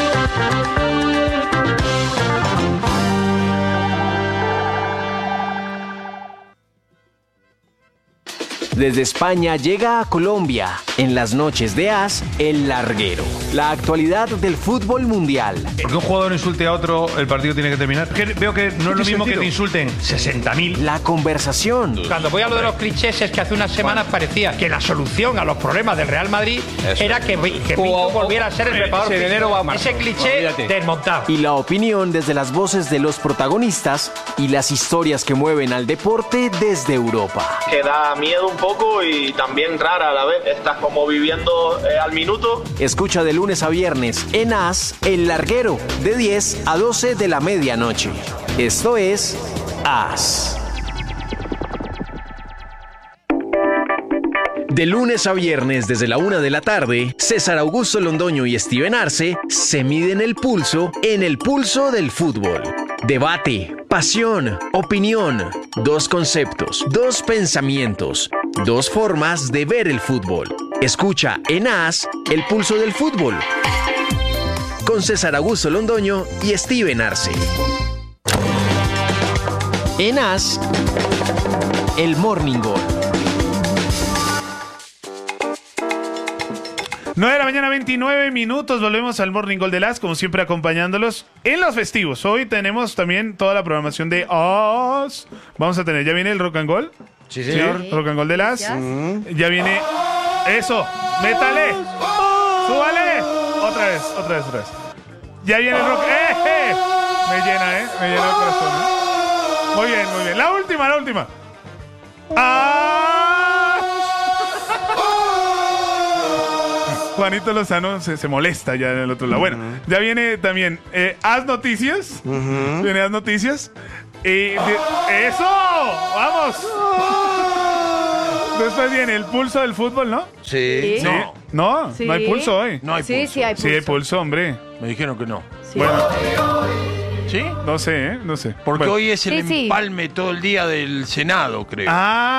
H: Desde España llega a Colombia, en las noches de A S, El Larguero. La actualidad del fútbol mundial.
K: Porque un jugador insulte a otro, el partido tiene que terminar. Que veo que no es lo mismo que te insulten sesenta mil.
H: La conversación.
L: Cuando voy a lo de los clichés es que hace unas semanas parecía que la solución a los problemas del Real Madrid era que, que Pinto volviera a ser el preparador
K: ese de enero va a marzo.
L: Ese cliché
K: Olvídate.
L: desmontado.
H: Y la opinión desde las voces de los protagonistas y las historias que mueven al deporte desde Europa.
M: Que da miedo un poco y también rara a la vez. Estás como viviendo eh, al minuto.
H: Escucha de lunes a viernes en A S El Larguero, de diez a doce de la medianoche. Esto es As. De lunes a viernes desde la una de la tarde, César Augusto Londoño y Steven Arce se miden el pulso en el pulso del fútbol. Debate, pasión, opinión, dos conceptos, dos pensamientos, dos formas de ver el fútbol. Escucha en As el pulso del fútbol con César Augusto Londoño y Steven Arce. En As, el Morning Goal.
B: nueve de la mañana, veintinueve minutos. Volvemos al Morning Goal de As, como siempre acompañándolos en los festivos. Hoy tenemos también toda la programación de As. Vamos a tener, ya viene el Rock and Goal.
D: Sí, señor.
B: Sí, Rock and Goal de As. Mm. Ya viene eso. Métale. Súbale. Otra vez, otra vez, otra vez. Ya viene el Rock. ¡Eh, eh! Me llena, ¿eh? Me llena el corazón, ¿eh? Muy bien, muy bien. La última, la última. ¡Ah! Juanito Lozano se, se molesta ya en el otro lado. Bueno, uh-huh. ya viene también eh, As Noticias. Uh-huh. Viene As Noticias. Y de, ¡eso! ¡Vamos! Después viene el pulso del fútbol, ¿no?
D: Sí.
B: ¿Sí? No. No,
A: sí.
B: no hay pulso hoy.
E: No hay
A: sí,
E: pulso.
A: Sí, hay pulso.
B: Sí, hay pulso, hombre.
E: Me dijeron que no.
A: Sí.
B: Bueno.
E: ¿Sí?
B: No sé, ¿eh? No sé.
E: Porque
B: bueno.
E: hoy es el
A: sí,
E: empalme
A: sí.
E: todo el día del Senado, creo.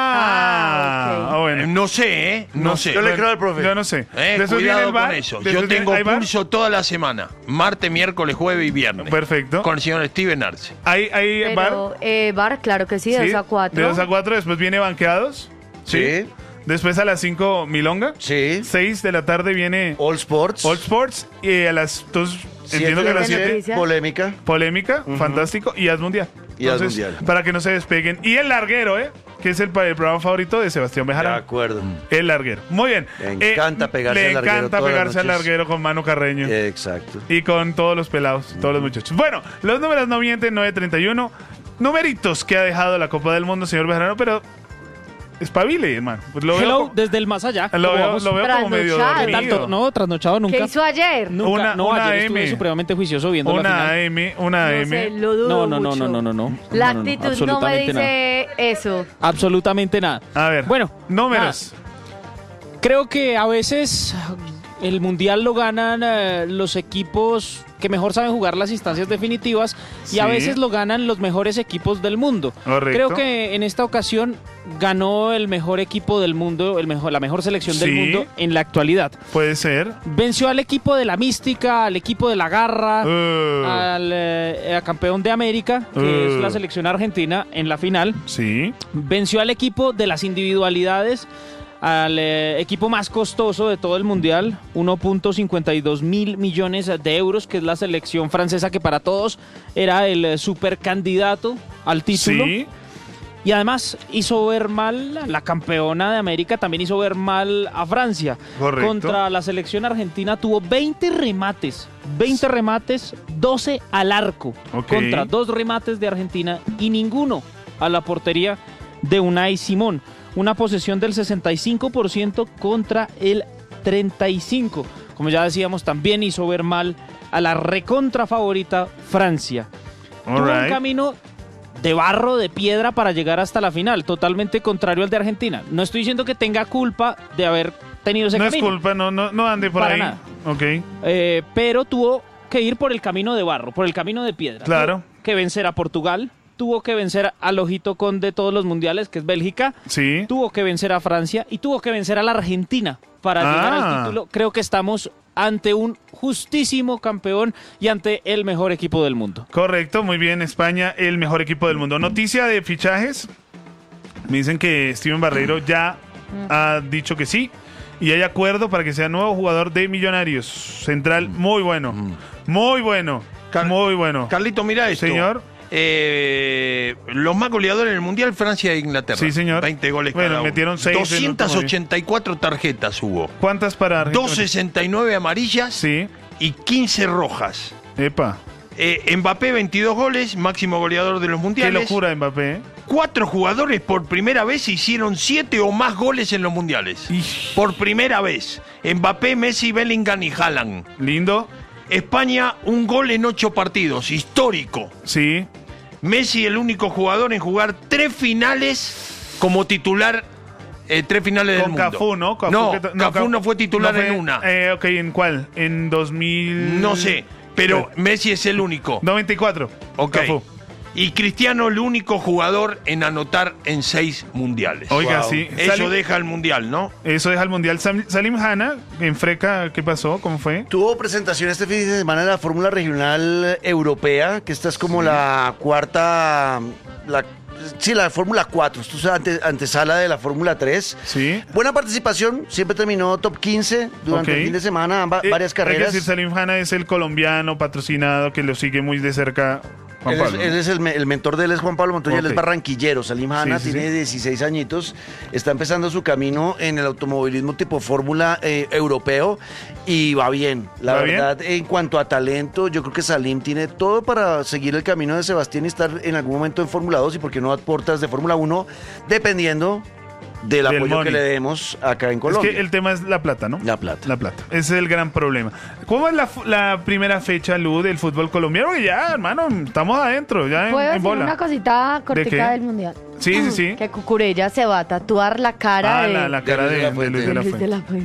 B: Ah,
A: ah
B: okay. bueno.
E: Eh, no sé, ¿eh? No, no sé.
D: Yo le
B: bueno,
D: creo al profe.
B: Yo no sé.
E: Eh,
B: Después
E: cuidado
B: viene el bar,
E: con eso.
B: Después
E: Yo
B: viene,
E: tengo
B: ¿hay
E: pulso bar? Toda la semana. Martes, miércoles, jueves y viernes.
B: Perfecto.
E: Con el señor Steven Arce.
B: ¿Hay, hay
A: Pero,
B: bar?
A: Eh, bar, claro que sí, de
B: ¿Sí?
A: dos a cuatro.
B: De dos a cuatro, después viene banqueados.
D: Sí.
B: ¿Sí? Después a las cinco, Milonga.
D: Sí.
B: seis de la tarde viene
D: All Sports.
B: All Sports. Y a las dos, entiendo que a las siete,
D: Polémica.
B: Polémica, uh-huh. fantástico. Y As Mundial.
D: Y As Mundial.
B: Para que no se despeguen. Y El Larguero, ¿eh? Que es el, el programa favorito de Sebastián Bejarano.
D: De acuerdo.
B: El Larguero. Muy bien.
D: Le encanta
B: eh,
D: pegarse
B: le
D: al larguero.
B: Le encanta
D: todas
B: pegarse
D: las
B: al
D: noches.
B: larguero con Manu Carreño.
D: Exacto.
B: Y con todos los pelados, todos los muchachos. Bueno, los números no mienten, nueve treinta y uno. Numeritos que ha dejado la Copa del Mundo, señor Bejarano, pero espabile, hermano. Pues lo
N: Hello,
B: veo,
N: desde el más allá.
B: Lo veo, lo veo como medio dormido.
N: Tanto, no, trasnochado nunca.
A: ¿Qué hizo ayer?
N: Nunca,
B: una,
N: no,
B: una
N: ayer
B: M.
N: estuve supremamente juicioso viendo
B: una
N: la final.
B: A M, una
A: no
B: M.
A: sé, lo dudo
N: no, no, no,
A: mucho.
N: no, no, no, no.
A: La
N: no, no, no,
A: actitud no, me dice
N: nada.
A: eso.
N: Absolutamente nada.
B: A ver,
N: bueno,
B: números.
N: Nada. Creo que a veces el mundial lo ganan eh, los equipos que mejor saben jugar las instancias definitivas y
B: sí.
N: a veces lo ganan los mejores equipos del mundo.
B: Correcto.
N: Creo que en esta ocasión ganó el mejor equipo del mundo, el mejor, la mejor selección
B: sí.
N: del mundo en la actualidad.
B: Puede ser.
N: Venció al equipo de la mística, al equipo de la garra,
B: uh.
N: al eh, al campeón de América, que
B: uh.
N: es la selección argentina en la final.
B: Sí.
N: Venció al equipo de las individualidades, al eh, equipo más costoso de todo el mundial, uno punto cincuenta y dos mil millones de euros, que es la selección francesa, que para todos era el eh, supercandidato al título.
B: Sí.
N: Y además hizo ver mal, la campeona de América también hizo ver mal a Francia.
B: Correcto.
N: Contra la selección argentina tuvo veinte remates, veinte remates, doce al arco.
B: Okay.
N: Contra dos remates de Argentina y ninguno a la portería de Unai Simón. Una posesión del sesenta y cinco por ciento contra el treinta y cinco por ciento. Como ya decíamos, también hizo ver mal a la recontra favorita Francia.
B: All
N: Tuvo
B: right.
N: un camino de barro, de piedra para llegar hasta la final, totalmente contrario al de Argentina. No estoy diciendo que tenga culpa de haber tenido ese
B: no
N: camino.
B: No es culpa, no, no, no ande por
N: Para
B: ahí.
N: nada.
B: Ok.
N: Eh, pero tuvo que ir por el camino de barro, por el camino de piedra.
B: Claro.
N: Tuvo que vencer a Portugal, tuvo que vencer al ojito con de todos los mundiales, que es Bélgica.
B: Sí.
N: Tuvo que vencer a Francia y tuvo que vencer a la Argentina para
B: ah.
N: llegar al título. Creo que estamos ante un justísimo campeón y ante el mejor equipo del mundo.
B: Correcto, muy bien, España, el mejor equipo del mundo. Noticia de fichajes. Me dicen que Steven Barreiro ya ha dicho que sí y hay acuerdo para que sea nuevo jugador de Millonarios. Central, muy bueno, muy bueno,
E: Car-
B: muy bueno.
E: Carlito, mira esto.
B: Señor.
E: Eh, los más goleadores en el Mundial, Francia e Inglaterra.
B: Sí, señor.
E: veinte goles
B: bueno,
E: cada uno.
B: metieron seis.
E: doscientas ochenta y cuatro tarjetas hubo.
B: ¿Cuántas para Argentina?
E: doscientas sesenta y nueve amarillas
B: sí.
E: y quince rojas.
B: Epa.
E: Eh, Mbappé, veintidós goles, máximo goleador de los mundiales.
B: Qué locura, Mbappé. ¿eh?
E: Cuatro jugadores por primera vez hicieron siete o más goles en los mundiales.
B: Ish.
E: Por primera vez. Mbappé, Messi, Bellingham y Haaland.
B: Lindo.
E: España, un gol en ocho partidos, histórico.
B: Sí.
E: Messi el único jugador en jugar tres finales como titular, eh, tres finales
B: Con
E: del mundo.
B: Cafú, ¿no? Cafú,
E: no,
B: que to-
E: Cafú no fue titular
B: no fue-
E: en una.
B: Eh, ok, ¿en cuál? ¿En dos mil?
E: No sé, pero Messi es el único.
B: noventa y cuatro.
E: Ok.
B: Cafú.
E: Y Cristiano el único jugador en anotar en seis mundiales.
B: Oiga, sí.
E: Eso
B: Salim-
E: deja el mundial, ¿no?
B: Eso deja el mundial. Sam- Salim Hanna, en Freca, ¿qué pasó? ¿Cómo fue?
D: Tuvo presentación este fin de semana de la Fórmula Regional Europea, que esta es como la cuarta, la, sí, la Fórmula cuatro, esto es ante- antesala de la Fórmula tres.
B: Sí.
D: Buena participación, siempre terminó top quince durante
B: Ok.
D: el fin de semana, amba-
B: Eh,
D: varias
B: Hay que
D: carreras.
B: decir, Salim Hanna es el colombiano patrocinado que lo sigue muy de cerca. Juan
D: Él es,
B: Pablo,
D: él
B: ¿no?
D: es el, me- el mentor de él es Juan Pablo Montoya, él
B: Ok.
D: es barranquillero. Salim Hanna
B: Sí, sí,
D: tiene
B: sí.
D: dieciséis añitos, está empezando su camino en el automovilismo tipo Fórmula eh, europeo y va bien. La
B: ¿Va bien?
D: verdad, en cuanto a talento, yo creo que Salim tiene todo para seguir el camino de Sebastián y estar en algún momento en Fórmula dos y por qué no a puertas de Fórmula uno, dependiendo del,
B: Del
D: apoyo
B: money.
D: que le demos acá en Colombia.
B: Es que el tema es la plata, ¿no?
D: La plata.
B: La plata. Ese es el gran problema. ¿Cómo es la, fu- la primera fecha, Lu, del fútbol colombiano? Porque ya, hermano, estamos adentro, ya en,
A: ¿Puedo
B: en
A: decir
B: bola.
A: una cosita
B: qué?
A: cortica del mundial?
B: Sí, sí, sí.
A: Que Cucurella se va a tatuar la cara
B: Ah,
A: de,
B: la, la cara
D: de
B: de,
D: Luis de la
B: de Luis de la
A: Luis de
B: Fuente.
A: la Fuente.